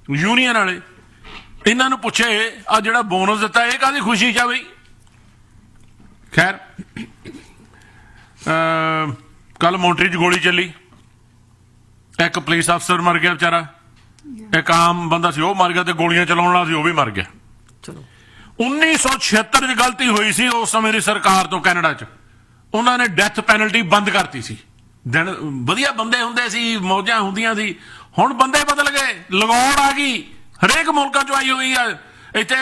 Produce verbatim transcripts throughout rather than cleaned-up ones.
Union वाले इन्हां नूं पुछे आ जिहड़ा बोनस दिता ये काहदी खुशी च आ बई। खैर कल मोंटरी च गोली चली, एक पुलिस अफसर मर गया बेचारा, एक आम बंदा सी वो मर गया, तो गोलियां चलाउण वाला सी वो भी मर गया। उन्नीस सौ छिहत्तर च गलती हुई सी उस समय की सरकार तो कैनेडा च, उन्होंने डैथ पैनल्टी बंद करती सी। दिन वधिया बंदे हुंदे सी, मौजां हुंदियां सी, हुण बंदे बदल गए, लगाउण आ गई, हरेक मुल्कां चों आई हुई है। इत्थे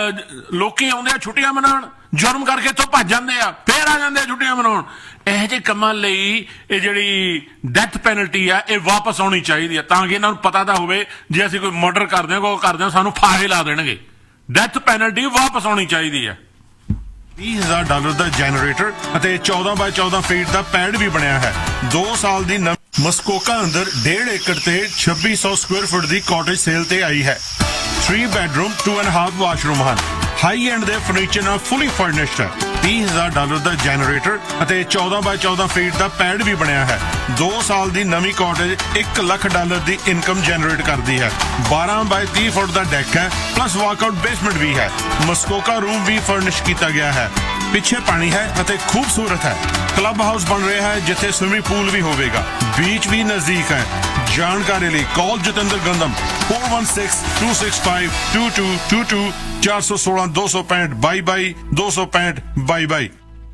लोकी आउंदे छुट्टियां मनाउण, जुर्म करके इत्थों भज जांदे आ, फिर आ जांदे छुट्टियां मनाउण। ਇਹੋ ਜਿਹੇ ਕੰਮਾਂ ਲਈ ਇਹ ਜਿਹੜੀ ਡੈਥ ਪੈਨਲਟੀ ਆ ਇਹ ਵਾਪਸ ਆਉਣੀ ਚਾਹੀਦੀ ਆ, ਤਾਂ ਕਿ ਇਹਨਾਂ ਨੂੰ ਪਤਾ ਤਾਂ ਹੋਵੇ ਜੇ ਅਸੀਂ ਕੋਈ ਮਰਡਰ ਕਰਦੇ ਹਾਂ ਕੋਈ ਕਰਦੇ ਹਾਂ ਸਾਨੂੰ ਫਾਹੇ ਲਾ ਦੇਣਗੇ। ਡੈਥ ਪੈਨਲਟੀ ਵਾਪਸ ਆਉਣੀ ਚਾਹੀਦੀ ਆ। ਵੀਹ ਹਜ਼ਾਰ ਡਾਲਰ ਦਾ ਜੈਨਰੇਟਰ ਅਤੇ ਚੌਦਾਂ ਬਾਈ ਚੌਦਾਂ ਫੀਟ ਦਾ ਪੈਡ ਵੀ ਬਣਿਆ ਹੈ। ਦੋ ਸਾਲ ਦੀ ਮਸਕੋਕਾ ਅੰਦਰ ਡੇਢ ਏਕੜ ਤੇ ਛੱਬੀ ਸੌ ਸਕੁਅਰ ਫੁੱਟ ਦੀ ਕਾਟੇਜ ਸੇਲ ਤੇ ਆਈ ਹੈ। Three bedroom to and half washroom ਹਨ। ਹਾਈ ਐਂਡ ਦੇ ਫਰਨੀਚਰ ਨਾਲ ਫੁੱਲੀ ਫਰਨਿਸ਼ਡ ਹੈ। ਵੀਹ ਹਜ਼ਾਰ ਡਾਲਰ ਦਾ ਜੈਨਰੇਟਰ ਅਤੇ ਚੌਦਾਂ ਬਾਈ ਚੌਦਾਂ ਫੀਟ ਦਾ ਪੈਡ ਵੀ ਬਣਿਆ ਹੈ। ਦੋ ਸਾਲ ਦੀ ਨਵੀਂ ਕਾਟੇਜ ਇੱਕ ਲੱਖ ਡਾਲਰ ਦੀ ਇਨਕਮ ਜਨਰੇਟ ਕਰਦੀ ਹੈ। ਬਾਰਾਂ ਬਾਈ ਤੀਹ ਫੁੱਟ ਦਾ ਡੈਕ ਹੈ, ਪਲੱਸ ਵਾਕਆਊਟ ਬੇਸਮੈਂਟ ਵੀ ਹੈ। ਮਸਕੋਕਾ ਰੂਮ ਵੀ ਫਰਨਿਸ਼ ਕੀਤਾ ਗਿਆ ਹੈ। ਪਿੱਛੇ ਪਾਣੀ ਹੈ ਅਤੇ ਖੂਬਸੂਰਤ ਹੈ। ਕਲੱਬ ਹਾਊਸ ਬਣ ਰਿਹਾ ਹੈ ਜਿੱਥੇ ਸਵਿਮਿੰਗ ਪੂਲ ਵੀ ਹੋਵੇਗਾ। ਬੀਚ ਵੀ ਨਜ਼ਦੀਕ ਹੈ। ਜਾਣਕਾਰੀ ਲਈ ਕਾਲ Jatinder ਗੰਦਮ four one six to six five to to to to चार सौ सोलह दो सौ पैंठ बाई बाई दो सौ पैंठ by by.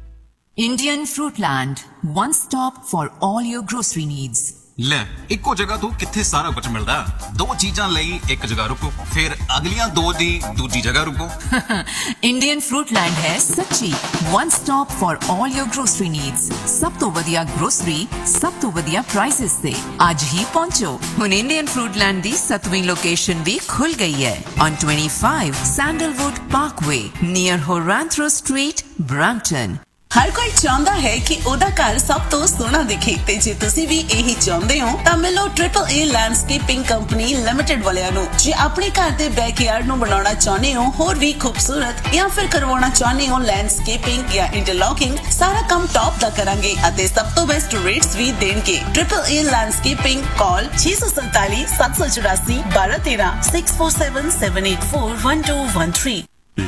Indian Fruitland, one stop for all your grocery needs. ਲੈ ਇੱਕੋ ਜਗ੍ਹਾ ਤੋਂ ਕਿੱਥੇ ਸਾਰਾ ਕੁਝ ਮਿਲਦਾ। ਦੋ ਚੀਜ਼ਾਂ ਲਈ ਇੱਕ ਜਗ੍ਹਾ ਰੁਕੋ, ਫਿਰ ਅਗਲੀਆਂ ਦੋ ਦੀ ਦੂਜੀ ਜਗ੍ਹਾ ਰੁਕੋ। Indian Fruitland ਹੈ ਸੱਚੀ one stop for all your grocery needs। ਸਭ ਤੋਂ ਵਧੀਆ ਗਰੋਸਰੀ ਸਭ ਤੋਂ ਵਧੀਆ ਪ੍ਰਾਈਸਿਸ ਤੇ ਅੱਜ ਹੀ ਪਹੁੰਚੋ। ਹੁਣ Indian Fruitland ਦੀ ਸੱਤਵੀਂ ਲੋਕੇਸ਼ਨ ਵੀ ਖੁੱਲ ਗਈ ਹੈ on twenty-five Sandalwood Parkway near Horantro Street, Brampton। ਹਰ ਕੋਈ ਚਾਹੁੰਦਾ ਹੈ ਕਿ ਉਹਦਾ ਘਰ ਸਭ ਤੋਂ ਸੋਹਣਾ ਦਿਖੇ, ਤੇ ਜੇ ਤੁਸੀਂ ਵੀ ਇਹੀ ਚਾਹੁੰਦੇ ਹੋ ਤਾਂ ਮਿਲੋ ਟ੍ਰਿਪਲ ਏ ਲੈਂਡਸਕੇਪਿੰਗ ਕੰਪਨੀ ਲਿਮਟਿਡ ਵਾਲਿਆਂ ਨੂੰ। ਜੇ ਆਪਣੇ ਘਰ ਦੇ ਬੈਕਯਾਰਡ ਨੂੰ ਬਣਾਉਣਾ ਚਾਹੁੰਦੇ ਹੋ ਹੋਰ ਵੀ ਖੂਬਸੂਰਤ, ਜਾਂ ਫਿਰ ਕਰਵਾਉਣਾ ਚਾਹੁੰਦੇ ਹੋ ਲੈਂਡਸਕੇਪਿੰਗ ਜਾਂ ਇੰਟਰਲੌਕਿੰਗ, ਸਾਰਾ ਕੰਮ ਟੌਪ ਦਾ ਕਰਾਂਗੇ ਅਤੇ ਸਭ ਤੋਂ ਬੈਸਟ ਰੇਟਸ ਵੀ ਦੇਣਗੇ। ਟ੍ਰਿਪਲ ਏ ਲੈਂਡਸਕੇਪਿੰਗ, ਕਾਲ ਛੇ ਸੌ ਸੰਤਾਲੀ ਸੱਤ ਸੌ ਚੁਰਾਸੀ ਬਾਰਾਂ ਤੇਰਾਂ six four seven seven eight four one two one three।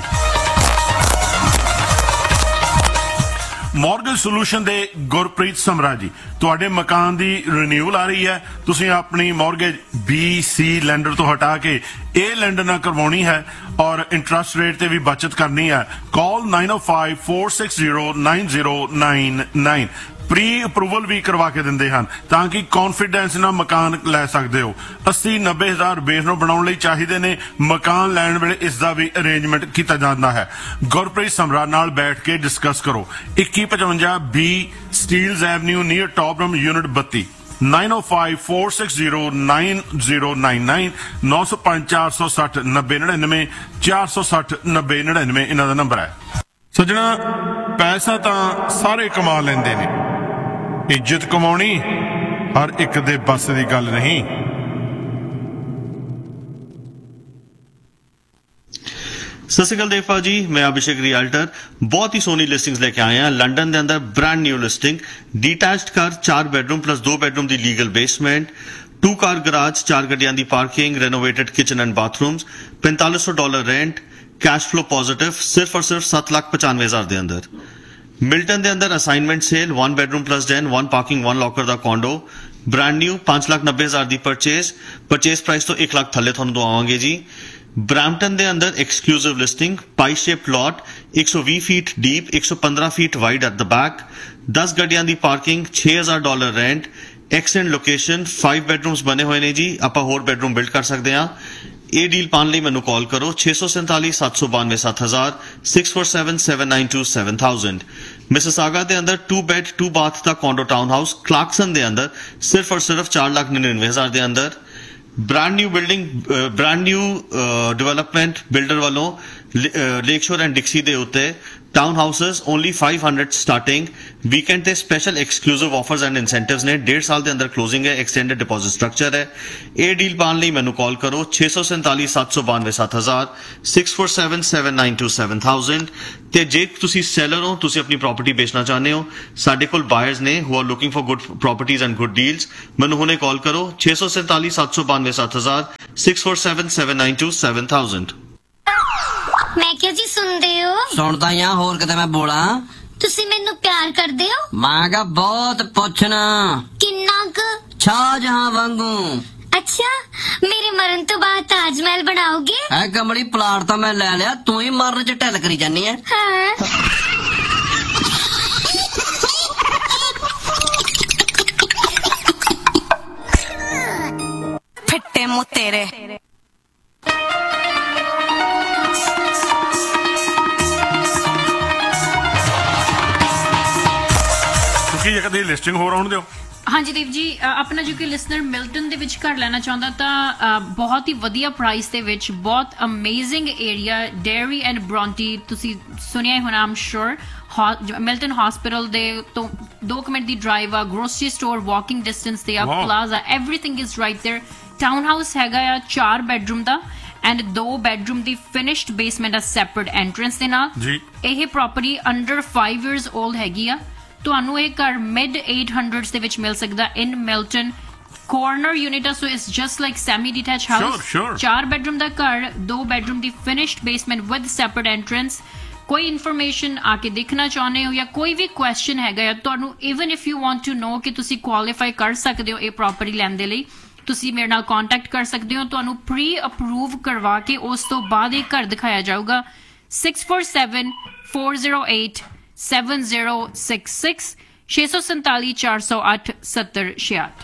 Mortgage solution ਦੇ ਗੁਰਪ੍ਰੀਤ ਸਮਰਾ ਜੀ, ਤੁਹਾਡੇ ਮਕਾਨ ਦੀ ਰੀਨਿਊਅਲ ਆ ਰਹੀ ਹੈ, ਤੁਸੀਂ ਆਪਣੀ ਮੌਰਗੇਜ ਬੀ ਸੀ ਲੈਂਡਰ ਤੋਂ ਹਟਾ ਕੇ ਇਹ ਲੈਂਡਰ ਨਾਲ ਕਰਵਾਉਣੀ ਹੈ ਔਰ ਇੰਟਰਸਟ ਰੇਟ ਤੇ ਵੀ ਬਚਤ ਕਰਨੀ ਹੈ। ਕਾਲ nine oh five four six zero nine zero nine nine। Pre approval ਵੀ ਕਰਵਾ ਕੇ ਦਿੰਦੇ ਹਨ ਤਾਂ ਕਿ ਕੌਨਫੀਡੈਂਸ ਨਾਲ ਮਕਾਨ ਲੈ ਸਕਦੇ ਹੋ। ਅੱਸੀ ਨੱਬੇ ਹਜ਼ਾਰ ਬੇਸ ਨੂੰ ਬਣਾਉਣ ਲਈ ਚਾਹੀਦੇ ਨੇ। ਮਕਾਨ ਲੈਣ ਵੇਲੇ ਇਸ ਦਾ ਵੀ ਅਰੇਂਜਮੈਂਟ ਕੀਤਾ ਜਾਂਦਾ ਹੈ। ਗੁਰਪ੍ਰੀਤ ਸਮਰਾ ਨਾਲ ਬੈਠ ਕੇ ਡਿਸਕਸ ਕਰੋ। ਇੱਕੀ ਪਚਵੰਜਾ ਬੀ ਸਟੀਲਜ਼ ਐਵਨਿਊ ਨੀਅਰ ਟੌਪਰਮ ਯੂਨਿਟ ਬੱਤੀ nine oh five four six zero nine zero nine nine ਨੌ ਸੌ ਪੰਜ ਚਾਰ ਸੌ ਸੱਠ ਨੱਬੇ ਨੜਿਨਵੇਂ ਚਾਰ ਸੌ ਸੱਠ ਨੱਬੇ ਨੜਿਨਵੇਂ ਇਹਨਾਂ ਦਾ ਨੰਬਰ ਹੈ। ਸੱਜਣਾ, ਪੈਸਾ ਤਾਂ ਸਾਰੇ ਕਮਾ ਲੈਂਦੇ ਨੇ, ਇੱਜ਼ਤ ਕਮਾਉਣੀ ਹਰ ਇੱਕ ਦੇ ਬਸ ਦੀ ਗੱਲ ਨਹੀਂ। ਸਤਿ ਸ਼੍ਰੀ ਅਕਾਲ ਦੇਵਪਾਲ ਜੀ, ਮੈਂ ਅਭਿਸ਼ੇਕ ਰਿਆਲਟਰ। ਬਹੁਤ ਹੀ ਸੋਹਣੀ ਲਿਸਟਿੰਗਸ ਲੈ ਕੇ ਆਏ ਹਾਂ ਲੰਡਨ ਦੇ ਅੰਦਰ। ਬ੍ਰਾਂਡ ਨਿਊ ਲਿਸਟਿੰਗ, ਡੀਟੈਚਡ ਘਰ, ਚਾਰ ਬੈਡਰੂਮ ਪਲੱਸ ਦੋ bedroom the legal basement, to car garage, ਚਾਰ ਗੱਡੀਆਂ ਦੀ ਪਾਰਕਿੰਗ, ਰੈਨੋਵੇਟਡ ਕਿਚਨ ਐਂਡ ਬਾਥਰੂਮਸ, पैंतालीस सौ dollar rent, cash flow positive, सिर्फ और सिर्फ सात लाख पचानवे हजार के अंदर। मिल्टन के अंदर assignment cell, one bedroom plus Dane, one parking, one locker का कॉन्डो, ब्रांड न्यू, पांच लाख नब्बे हजार की परचेज, परचेज प्राइस तो एक लाख थले थोड़ा दवावांगे जी। ब्रैम्पटन के अंदर एक्सक्लूसिव लिस्टिंग, पाई शेप लॉट, एक सौ बीस फीट डीप, एक सौ पंद्रह feet wide at the back, दस गड्डियां की पार्किंग, छे हजार dollar rent, accent location, five bedrooms बने हुए ने जी। आप होर बेडरूम बिल्ड कर सकते हैं। ਇਹ ਡੀਲ ਪਾਉਣ ਲਈ ਮੈਨੂੰ ਕਾਲ ਕਰੋ ਛੇ ਸੌ ਸੈਂਤਾਲੀ ਸੱਤ ਸੌ ਬਾਨਵੇਂ ਸੱਤ ਹਜ਼ਾਰ six four seven seven nine two seven thousand। Mississauga ਦੇ ਅੰਦਰ to bad to bath the condo town house ਕਲਾਰਕਸਨ ਦੇ ਅੰਦਰ ਸਿਰਫ ਔਰ ਸਿਰਫ ਚਾਰ ਲੱਖ ਨੜਿਨਵੇਂ ਹਜ਼ਾਰ ਦੇ ਅੰਦਰ। Brand new building, brand new development builder वालों ਲੇਕਸ਼ੋਰ ਐਂਡ ਡਿਕਸੀ ਦੇ ਉੱਤੇ town houses only five hundred starting weekend ਤੇ special exclusive offers and incentives ਨੇ ਡੇਢ ਸਾਲ ਦੇ ਅੰਦਰ ਕਲੋਜ਼ਿੰਗ ਹੈ ਐਕਸਟੈਂਡਡ ਡਿਪੋਜ਼ਿਟ ਸਟਰਕਚਰ ਹੈ ਇਹ ਡੀਲ ਪਾਉਣ ਲਈ ਮੈਨੂੰ ਕਾਲ ਕਰੋ ਛੇ ਸੌ ਸੈਂਤਾਲੀ ਸੱਤ ਸੌ ਬਾਨਵੇਂ ਸੱਤ ਹਜ਼ਾਰ six four seven seven nine two seven thousand ਤੇ ਜੇ ਤੁਸੀਂ ਸੈਲਰ ਹੋ ਤੁਸੀਂ ਆਪਣੀ ਪ੍ਰਾਪਰਟੀ ਵੇਚਣਾ ਚਾਹੁੰਦੇ ਹੋ ਸਾਡੇ ਕੋਲ ਬਾਇਰਸ ਨੇ who are looking for good properties and good deals ਮੈਨੂੰ ਹੁਣੇ ਕਾਲ ਕਰੋ ਛੇ ਸੌ ਸੈਂਤਾਲੀ ਸੱਤ ਸੌ ਬਾਨਵੇਂ ਸੱਤ ਹਜ਼ਾਰ six four seven seven nine two seven thousand ਮੈਂ ਕਿਹਾ ਜੀ ਸੁਣਦੇ ਹੋ ਸੁਣਦਾ ਆ ਹੋਰ ਕਿਤੇ ਮੈਂ ਬੋਲਾਂ ਤੁਸੀਂ ਮੈਨੂੰ ਪਿਆਰ ਕਰਦੇ ਹੋ ਮੈਂ ਕਿਹਾ ਬਹੁਤ ਪੁੱਛਣਾ ਕਿੰਨਾ ਕੁ ਸ਼ਾਹਜਹਾਂ ਵਾਂਗੂ ਅੱਛਾ ਮੇਰੇ ਮਰਨ ਤੋਂ ਬਾਅਦ ਤਾਜ ਮਹਿਲ ਬਣਾਓਗੇ ਐ ਕਮਲੀ ਪਲਾਟ ਤਾਂ ਮੈਂ ਲੈ ਲਿਆ ਤੂੰ ਹੀ ਮਰਨ ਚ ਢਿੱਲ ਕਰੀ ਜਾਨੀ ਐ ਹਾਂ ਫਿੱਟੇ ਮੂੰਹ ਤੇਰੇ ਤੁਸੀਂ ਇੱਕ ਦੀ ਲਿਸਟਿੰਗ ਹੋਰ ਆਉਣ ਦਿਓ ਹਾਂਜੀ ਦੇਵ ਜੀ ਅ, ਆਪਣਾ ਜੋ ਕਿ ਲਿਸਨਰ ਮਿਲਟਨ ਦੇ ਵਿੱਚ ਘਰ ਲੈਣਾ ਚਾਹੁੰਦਾ ਤਾਂ ਅ, ਬਹੁਤ ਹੀ ਵਧੀਆ ਪ੍ਰਾਈਸ ਦੇ ਵਿੱਚ ਬਹੁਤ ਅਮੇਜ਼ਿੰਗ ਏਰੀਆ ਡੇਅਰੀ ਐਂਡ ਬ੍ਰੌਂਟੀ ਤੁਸੀਂ ਸੁਣਿਆ ਹੀ ਹੋਣਾ ਆਮ ਸ਼ੋਰ ਮਿਲਟਨ ਹਸਪੀਟਲ ਦੇ ਤੋਂ ਦੋ ਕੁ ਮਿੰਟ ਦੀ ਡਰਾਈਵ ਆ ਗਰੋਸਰੀ ਸਟੋਰ ਵਾਕਿੰਗ ਡਿਸਟੈਂਸ ਤੇ ਆ Wow. Plaza everything is right there town house ਹੈਗਾ ਆ ਚਾਰ ਬੈਡਰੂਮ ਦਾ ਐਂਡ ਦੋ ਬੈਡਰੂਮ ਦੀ ਫਿਨਿਸ਼ਡ ਬੇਸਮੈਂਟ ਆ ਸੈਪਰੇਟ ਐਂਟਰੈਂਸ ਦੇ ਨਾਲ ਜੀ ਇਹ property under five years old ਹੈਗੀ ਆ ਤੁਹਾਨੂੰ ਇਹ ਘਰ ਮਿਡ eight hundreds ਦੇ ਵਿੱਚ ਮਿਲ ਸਕਦਾ ਇਨ Milton corner unit so it's just like semi detach house Sure, sure. ਚਾਰ ਬੈਡਰੂਮ ਦਾ ਘਰ ਦੋ bedroom the finished basement with separate entrance ਕੋਈ ਇਨਫੋਰਮੇਸ਼ਨ ਆ ਕੇ ਦੇਖਣਾ ਚਾਹੁੰਦੇ ਹੋ ਜਾਂ ਕੋਈ ਵੀ ਕੁਐਸਚਨ ਹੈਗਾ ਆ ਤੁਹਾਨੂੰ even if you want to know ਕਿ ਤੁਸੀਂ ਕੁਆਲੀਫਾਈ ਕਰ ਸਕਦੇ ਹੋ ਇਹ ਪ੍ਰੋਪਰਟੀ ਲੈਣ ਦੇ ਲਈ ਤੁਸੀਂ ਮੇਰੇ ਨਾਲ ਕੰਟੈਕਟ ਕਰ ਸਕਦੇ ਹੋ ਤੁਹਾਨੂੰ ਪ੍ਰੀ ਅਪਰੂਵ ਕਰਵਾ ਕੇ ਉਸ ਤੋਂ ਬਾਅਦ ਇਹ ਘਰ ਦਿਖਾਇਆ ਜਾਊਗਾ six four seven four zero eight seven zero six six ਛੇ ਸੌ ਸੰਤਾਲੀ ਚਾਰ ਸੌ ਅੱਠ ਸੱਤਰ ਛਿਆਹਠ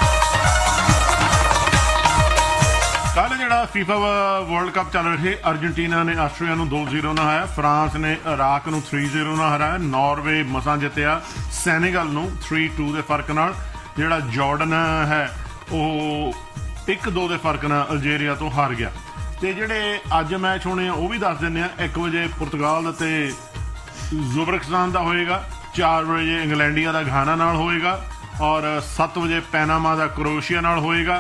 ਕੱਲ ਜਿਹੜਾ ਫੀਫਾ ਵਰਲਡ ਕੱਪ ਚੱਲ ਰਿਹਾ ਸੀ ਅਰਜਨਟੀਨਾ ਨੇ ਆਸਟਰੀਆ ਨੂੰ ਦੋ ਜ਼ੀਰੋ ਨਾਲ ਹਰਾਇਆ ਫਰਾਂਸ ਨੇ ਇਰਾਕ ਨੂੰ ਤਿੰਨ ਜ਼ੀਰੋ ਨਾਲ ਹਰਾਇਆ ਨਾਰਵੇ ਮਸਾਂ ਜਿੱਤਿਆ ਸੈਨੇਗਲ ਨੂੰ three two ਦੇ ਫਰਕ ਨਾਲ ਜਿਹੜਾ ਜਾਰਡਨ ਹੈ ਉਹ ਇੱਕ ਦੋ ਦੇ ਫਰਕ ਨਾਲ ਅਲਜੀਰੀਆ ਤੋਂ ਹਾਰ ਗਿਆ ਤੇ ਜਿਹੜੇ ਅੱਜ ਮੈਚ ਹੋਣੇ ਆ ਉਹ ਵੀ ਦੱਸ ਦਿੰਦੇ ਆ ਇੱਕ ਵਜੇ ਪੁਰਤਗਾਲ ਤੇ ਜ਼ੁਬਰਕਿਸਤਾਨ ਦਾ ਹੋਏਗਾ ਚਾਰ ਵਜੇ ਇੰਗਲੈਂਡੀਆਂ ਦਾ ਘਾਨਾ ਨਾਲ ਹੋਏਗਾ ਔਰ ਸੱਤ ਵਜੇ ਪੈਨਾਮਾ ਦਾ ਕਰੋਸ਼ੀਆ ਨਾਲ ਹੋਏਗਾ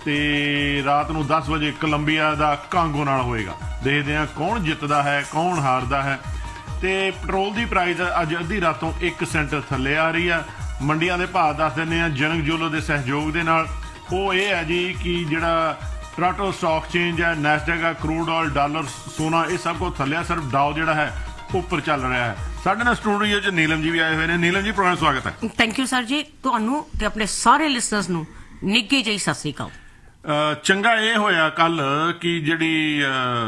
ਤੇ ਰਾਤ ਨੂੰ ਦਸ ਵਜੇ ਕੋਲੰਬੀਆ ਦਾ ਕਾਂਗੋ ਨਾਲ ਹੋਏਗਾ ਦੇਖਦੇ ਆ ਕੌਣ ਜਿੱਤਦਾ ਹੈ ਕੌਣ ਹਾਰਦਾ ਹੈ ਤੇ ਪੈਟਰੋਲ ਦੀ ਪ੍ਰਾਈਸ ਅੱਜ ਅੱਧੀ ਰਾਤੋਂ ਇੱਕ ਸੈਂਟ ਥੱਲੇ ਆ ਰਹੀ ਆ ਮੰਡੀਆਂ ਦੇ ਭਾਅ ਦੱਸ ਦਿੰਦੇ ਆ ਜਨਕ ਜੁਲੋ ਦੇ ਸਹਿਯੋਗ ਦੇ ਨਾਲ ਉਹ ਇਹ ਹੈ ਜੀ ਕਿ ਜਿਹੜਾ ਟੋਰਾਂਟੋ ਸਟਾਕ ਚੇਂਜ ਹੈ ਨੈਸਡੈਕ ਹੈ ਕਰੂਡ ਆਇਲ ਡਾਲਰ ਸੋਨਾ ਇਹ ਸਭ ਕੁਝ ਥੱਲੇ ਆ ਸਿਰਫ ਡਾਓ ਜਿਹੜਾ ਹੈ ਉੱਪਰ ਚੱਲ ਰਿਹਾ ਹੈ ਸਾਡੇ ਨਾਲ ਸਟੂਡੀਓ 'ਚ ਨੀਲਮ ਜੀ ਵੀ ਆਏ ਹੋਏ ਨੇ ਨੀਲਮ ਜੀ ਪ੍ਰੋਗਰਾਮ ਸਵਾਗਤ ਹੈ ਥੈਂਕ ਯੂ ਸਰ ਜੀ ਤੁਹਾਨੂੰ ਤੇ ਆਪਣੇ ਸਾਰੇ ਲਿਸਨਰਸ ਨੂੰ ਨਿੱਘੀ ਜਿਹੀ ਸਤਿ ਸ੍ਰੀ ਅਕਾਲ ਅ, ਚੰਗਾ ਇਹ ਹੋਇਆ ਕੱਲ ਕਿ ਜਿਹੜੀ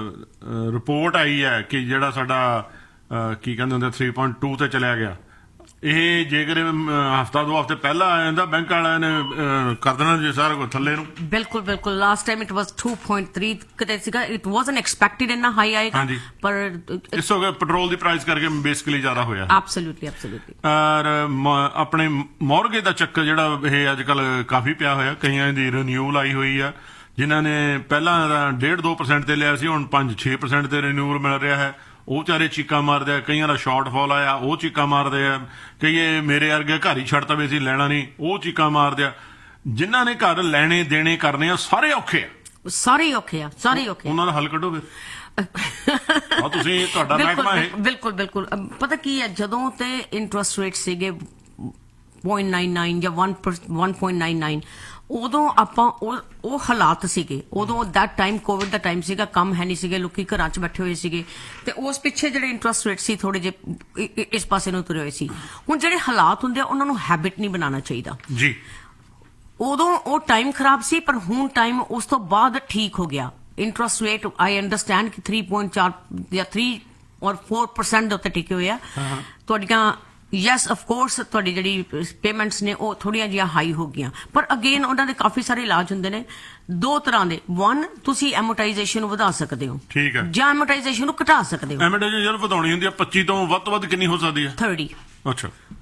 ਰਿਪੋਰਟ ਆਈ ਹੈ ਕਿ ਜਿਹੜਾ ਸਾਡਾ ਅ, ਕੀ ਕਹਿੰਦੇ ਹੁੰਦੇ three point two ਤੇ ਚਲਿਆ ਗਿਆ ਇਹ ਜੇਕਰ ਹਫਤਾ ਦੋ ਹਫਤੇ ਪਹਿਲਾਂ ਆ ਜਾਂਦਾ ਬੈਂਕ ਵਾਲਿਆਂ ਨੇ ਅ, ਕਰ ਦੇਣਾ ਜੀ ਸਾਰਾ ਕੁਝ ਥੱਲੇ ਨੂੰ ਬਿਲਕੁਲ ਬਿਲਕੁਲ last time it was two point three ਕਿਤੇ ਸੀਗਾ ਇਟ ਵਾਸਨਟ ਐਕਸਪੈਕਟਡ ਇੰਨਾ ਹਾਈ ਆਏਗਾ ਹਾਂਜੀ। ਪਰ ਇਸ ਹੋ ਗਿਆ ਪੈਟਰੋਲ ਦੀ ਪ੍ਰਾਈਸ ਕਰਕੇ ਬੇਸਿਕਲੀ ਜ਼ਿਆਦਾ ਹੋਇਆ ਐਬਸੋਲੂਟਲੀ ਐਬਸੋਲੂਟਲੀ ਔਰ ਮ- ਆਪਣੇ ਮੌਰਗੇ ਦਾ ਚੱਕਰ ਜਿਹੜਾ ਇਹ ਅੱਜ ਕੱਲ ਕਾਫੀ ਪਿਆ ਹੋਇਆ ਕਈਆਂ ਦੀ ਰਿਨਿਊਅਲ ਆਈ ਹੋਈ ਆ ਜਿਨ੍ਹਾਂ ਨੇ ਪਹਿਲਾਂ ਤਾਂ ਡੇਢ ਦੋ ਪਰਸੈਂਟ ਤੇ ਲਿਆ ਸੀ ਹੁਣ ਪੰਜ ਛੇ ਪਰਸੈਂਟ ਤੇ ਰਿਨਿਊਅਲ ਮਿਲ ਰਿਹਾ ਹੈ ਉਹ ਵਿਚਾਰੇ ਚੀਕਾਂ ਮਾਰਦੇ ਆ ਕਈਆਂ ਦਾ ਸ਼ਾਰਟਫਾਲ ਆਇਆ ਉਹ ਚੀਕਾਂ ਮਾਰਦੇ ਆ ਕਈਏ ਮੇਰੇ ਵਰਗੇ ਘਰ ਹੀ ਛੱਡਤਾ ਵੀ ਅਸੀਂ ਲੈਣਾ ਨਹੀਂ ਉਹ ਚੀਕਾਂ ਮਾਰਦੇ ਆ ਜਿਨ੍ਹਾਂ ਨੇ ਘਰ ਲੈਣੇ ਦੇਣੇ ਕਰਨੇ ਆ ਸਾਰੇ ਔਖੇ ਆ ਸਾਰੇ ਔਖੇ ਆ ਸਾਰੇ ਔਖੇ ਆ। ਉਹਨਾਂ ਦਾ ਹੱਲ ਕੱਢੋ ਫਿਰ ਆ ਤੁਸੀਂ ਤੁਹਾਡਾ ਬਿਲਕੁਲ ਮਹਿਕਮਾ ਹੈ ਬਿਲਕੁਲ ਬਿਲਕੁਲ ਅਮ, ਪਤਾ ਕੀ ਹੈ ਜਦੋਂ ਤੇ ਇੰਟਰਸਟ ਰੇਟ ਸੀਗੇ zero point nine nine ਜਾਂ one point nine nine ਉਦੋਂ ਆਪਾਂ ਉਹ ਉਹ ਹਾਲਾਤ ਸੀਗੇ ਉਦੋਂ that time Covid the time ਸੀਗਾ ਕੰਮ ਹੈ ਨਹੀਂ ਸੀਗੇ ਲੋਕੀ ਘਰਾਂ 'ਚ ਬੈਠੇ ਹੋਏ ਸੀਗੇ ਤੇ ਉਸ ਪਿੱਛੇ ਜਿਹੜੇ ਇੰਟਰਸਟ ਰੇਟ ਸੀ ਥੋੜੇ ਜਿਹੇ ਇ- ਇ- ਇਸ ਪਾਸੇ ਨੂੰ ਤੁਰੇ ਹੋਏ ਸੀ ਹੁਣ ਜਿਹੜੇ ਹਾਲਾਤ ਹੁੰਦੇ ਆ ਉਹਨਾਂ ਨੂੰ ਹੈਬਿਟ ਨਹੀਂ ਬਣਾਉਣਾ ਚਾਹੀਦਾ ਜੀ ਉਦੋਂ ਉਹ ਟਾਈਮ ਖਰਾਬ ਸੀ ਪਰ ਹੁਣ ਟਾਈਮ ਉਸ ਤੋਂ ਬਾਅਦ ਠੀਕ ਹੋ ਗਿਆ ਇੰਟਰਸਟ ਰੇਟ ਆਈ ਅੰਡਰਸਟੈਂਡ ਕਿ three point four ਜਾਂ three ਔਰ four percent ਦੇ ਉੱਤੇ ਟਿਕੇ ਹੋਏ ਆ ਤੁਹਾਡੀਆਂ ਯੈਸ ਆਫ ਕੋਰਸ ਤੁਹਾਡੀ ਜਿਹੜੀ ਪੇਮੈਂਟਸ ਨੇ ਉਹ ਥੋੜੀਆਂ ਜਿਹੀਆਂ ਹਾਈ ਹੋ ਗਈਆਂ ਪਰ ਅਗੇਨ ਉਹਨਾਂ ਦੇ ਕਾਫੀ ਸਾਰੇ ਇਲਾਜ ਹੁੰਦੇ ਨੇ ਦੋ ਤਰ੍ਹਾਂ ਦੇ ਵਨ ਤੁਸੀਂ ਐਮੋਰਟਾਈਜੇਸ਼ਨ ਨੂੰ ਵਧਾ ਸਕਦੇ ਹੋ ਠੀਕ ਹੈ ਜਾਂ ਐਮੋਰਟਾਈਜੇਸ਼ਨ ਨੂੰ ਘਟਾ ਸਕਦੇ ਹੋ ਐਮਐਡਜੀ ਜਦੋਂ ਵਧਾਉਣੀ ਹੁੰਦੀ ਆ ਪੱਚੀ ਤੋਂ ਵੱਧ ਤੋਂ ਵੱਧ ਕਿੰਨੀ ਹੋ ਸਕਦੀ ਹੈ thirty ਅੱਛਾ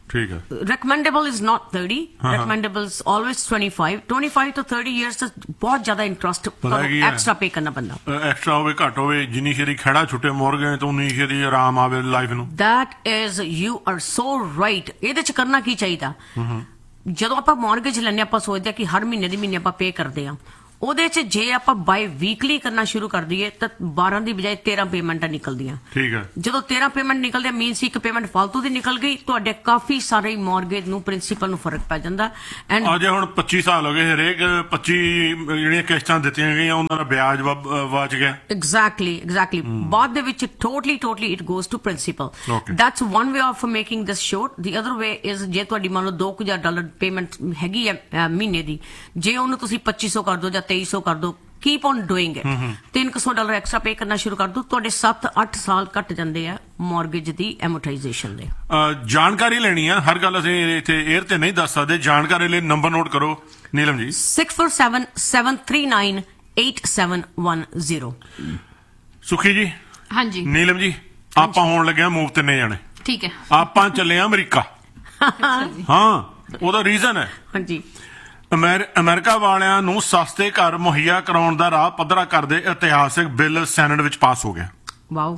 ਠੀਕ ਹੈ। recommendable is not thirty, recommendable is always twenty-five, twenty-five to thirty years ਤੱਕ ਬਹੁਤ ਜ਼ਿਆਦਾ ਇੰਟਰਸਟ ਪਤਾ ਕੀ ਹੈ? ਐਕਸਟਰਾ ਪੇ ਕਰਨਾ ਪੈਂਦਾ। ਐਕਸਟਰਾ ਹੋਵੇ ਘੱਟ ਹੋਵੇ, ਜਿੰਨੀ ਛੇਤੀ ਖੜਾ ਛੁੱਟੇ ਮੋਰਗੇ ਤਾਂ ਉਨੀ ਛੇਤੀ ਆਰਾਮ ਆਵੇ ਲਾਈਫ ਨੂੰ। that is you are so right। ਇਹਦੇ ਚ ਕਰਨਾ ਕੀ ਚਾਹੀਦਾ, ਜਦੋਂ ਆਪਾਂ ਮੌਰਗੇਜ ਲੈਂਦੇ ਆਪਾਂ ਸੋਚਦੇ ਕਿ ਹਰ ਮਹੀਨੇ ਦੀ ਮਹੀਨੇ ਆਪਾਂ ਪੇ ਕਰਦੇ ਆ, ਉਹਦੇ ਚ ਜੇ ਆਪਾਂ ਬਾਈ ਵੀਕਲੀ ਕਰਨਾ ਸ਼ੁਰੂ ਕਰ ਦਈਏ ਤਾਂ ਬਾਰਾਂ ਦੀ ਬਜਾਏ ਤੇਰਾਂ ਪੇਮੈਂਟਾਂ ਨਿਕਲਦੀਆਂ। ਠੀਕ ਹੈ। ਜਦੋਂ ਤੇਰਾਂ ਪੇਮੈਂਟ ਨਿਕਲਦੇ ਮੀਨਸ ਇੱਕ ਪੇਮੈਂਟ ਫालतू ਦੀ ਨਿਕਲ ਗਈ, ਤੁਹਾਡੇ ਕਾਫੀ ਸਾਰੇ ਮੌਰਗੇਜ ਨੂੰ ਪ੍ਰਿੰਸੀਪਲ ਨੂੰ ਫਰਕ ਪੈ ਜਾਂਦਾ। ਐਂਡ ਅਜੇ ਹੁਣ ਪੱਚੀ ਸਾਲ ਹੋ ਗਏ, ਹਰੇਕ ਪੱਚੀ ਜਿਹੜੀਆਂ ਕਿਸ਼ਤਾਂ ਦਿੱਤੀਆਂ ਗਈਆਂ ਉਹਨਾਂ ਦਾ ਵਿਆਜ ਵਾਚ ਗਿਆ। ਐਗਜ਼ੈਕਟਲੀ ਐਗਜ਼ੈਕਟਲੀ ਬਾਅਦ ਦੇ ਵਿੱਚ totally totally it goes to principal. That's one way of making this short. The other way is ਜੇ ਤੁਹਾਡੀ ਮੰਨ ਲਓ ਦੋ ਹਜ਼ਾਰ ਡਾਲਰ ਪੇਮੈਂਟ ਹੈਗੀ ਹੈ ਮਹੀਨੇ ਦੀ, ਜੇ ਉਹਨੂੰ ਤੁਸੀਂ ਪੱਚੀ ਸੌ ਕਰ ਦਿਓ ਜਾਂ ਤੇਈ ਸੌ ਕਰ ਦਿਓ, ਕੀਪ ਔਨ ਡੂਇੰਗ ਇਟ, ਤਿੰਨ ਸੌ ਡਾਲਰ ਐਕਸਟਰਾ ਪੇ ਕਰਨਾ ਸ਼ੁਰੂ ਕਰ ਦਿਓ, ਤੁਹਾਡੇ ਸੱਤ ਅੱਠ ਸਾਲ ਘੱਟ ਜਾਂਦੇ ਆ ਮੌਰਗੇਜ ਦੀ ਐਮੋਰਟਾਈਜੇਸ਼ਨ ਦੇ। ਜਾਣਕਾਰੀ ਲੈਣੀ ਆ, ਹਰ ਗੱਲ ਅਸੀਂ ਇੱਥੇ 에ਅਰ ਤੇ ਨਹੀਂ ਦੱਸ ਸਕਦੇ। ਜਾਣਕਾਰੀ ਲਈ ਨੰਬਰ ਨੋਟ ਕਰੋ Neelam ji, six four seven, seven three nine, eight seven one zero। ਸੁਖੀ ਜੀ। ਹਾਂਜੀ ਨੀਲਮ ਜੀ, ਆਪਾਂ ਹੋਣ ਲੱਗੇ ਆ ਮੂਵ ਤਿੰਨੇ ਜਾਣੇ। ਠੀਕ ਹੈ। ਆਪਾਂ ਚੱਲੇ ਆ ਅਮਰੀਕਾ। ਹਾਂ, ਉਹਦਾ ਰੀਜ਼ਨ ਹੈ ਹਾਂਜੀ, ਅਮਰੀਕਾ ਵਾਲਿਆਂ ਨੂੰ ਸਸਤੇ ਘਰ ਮੁਹੱਈਆ ਕਰਾਉਣ ਦਾ ਰਾਹ ਪੱਧਰਾ ਕਰਦੇ ਇਤਿਹਾਸਕ ਬਿੱਲ ਸੈਨੇਟ ਵਿੱਚ ਪਾਸ ਹੋ ਗਿਆ। ਵਾਓ।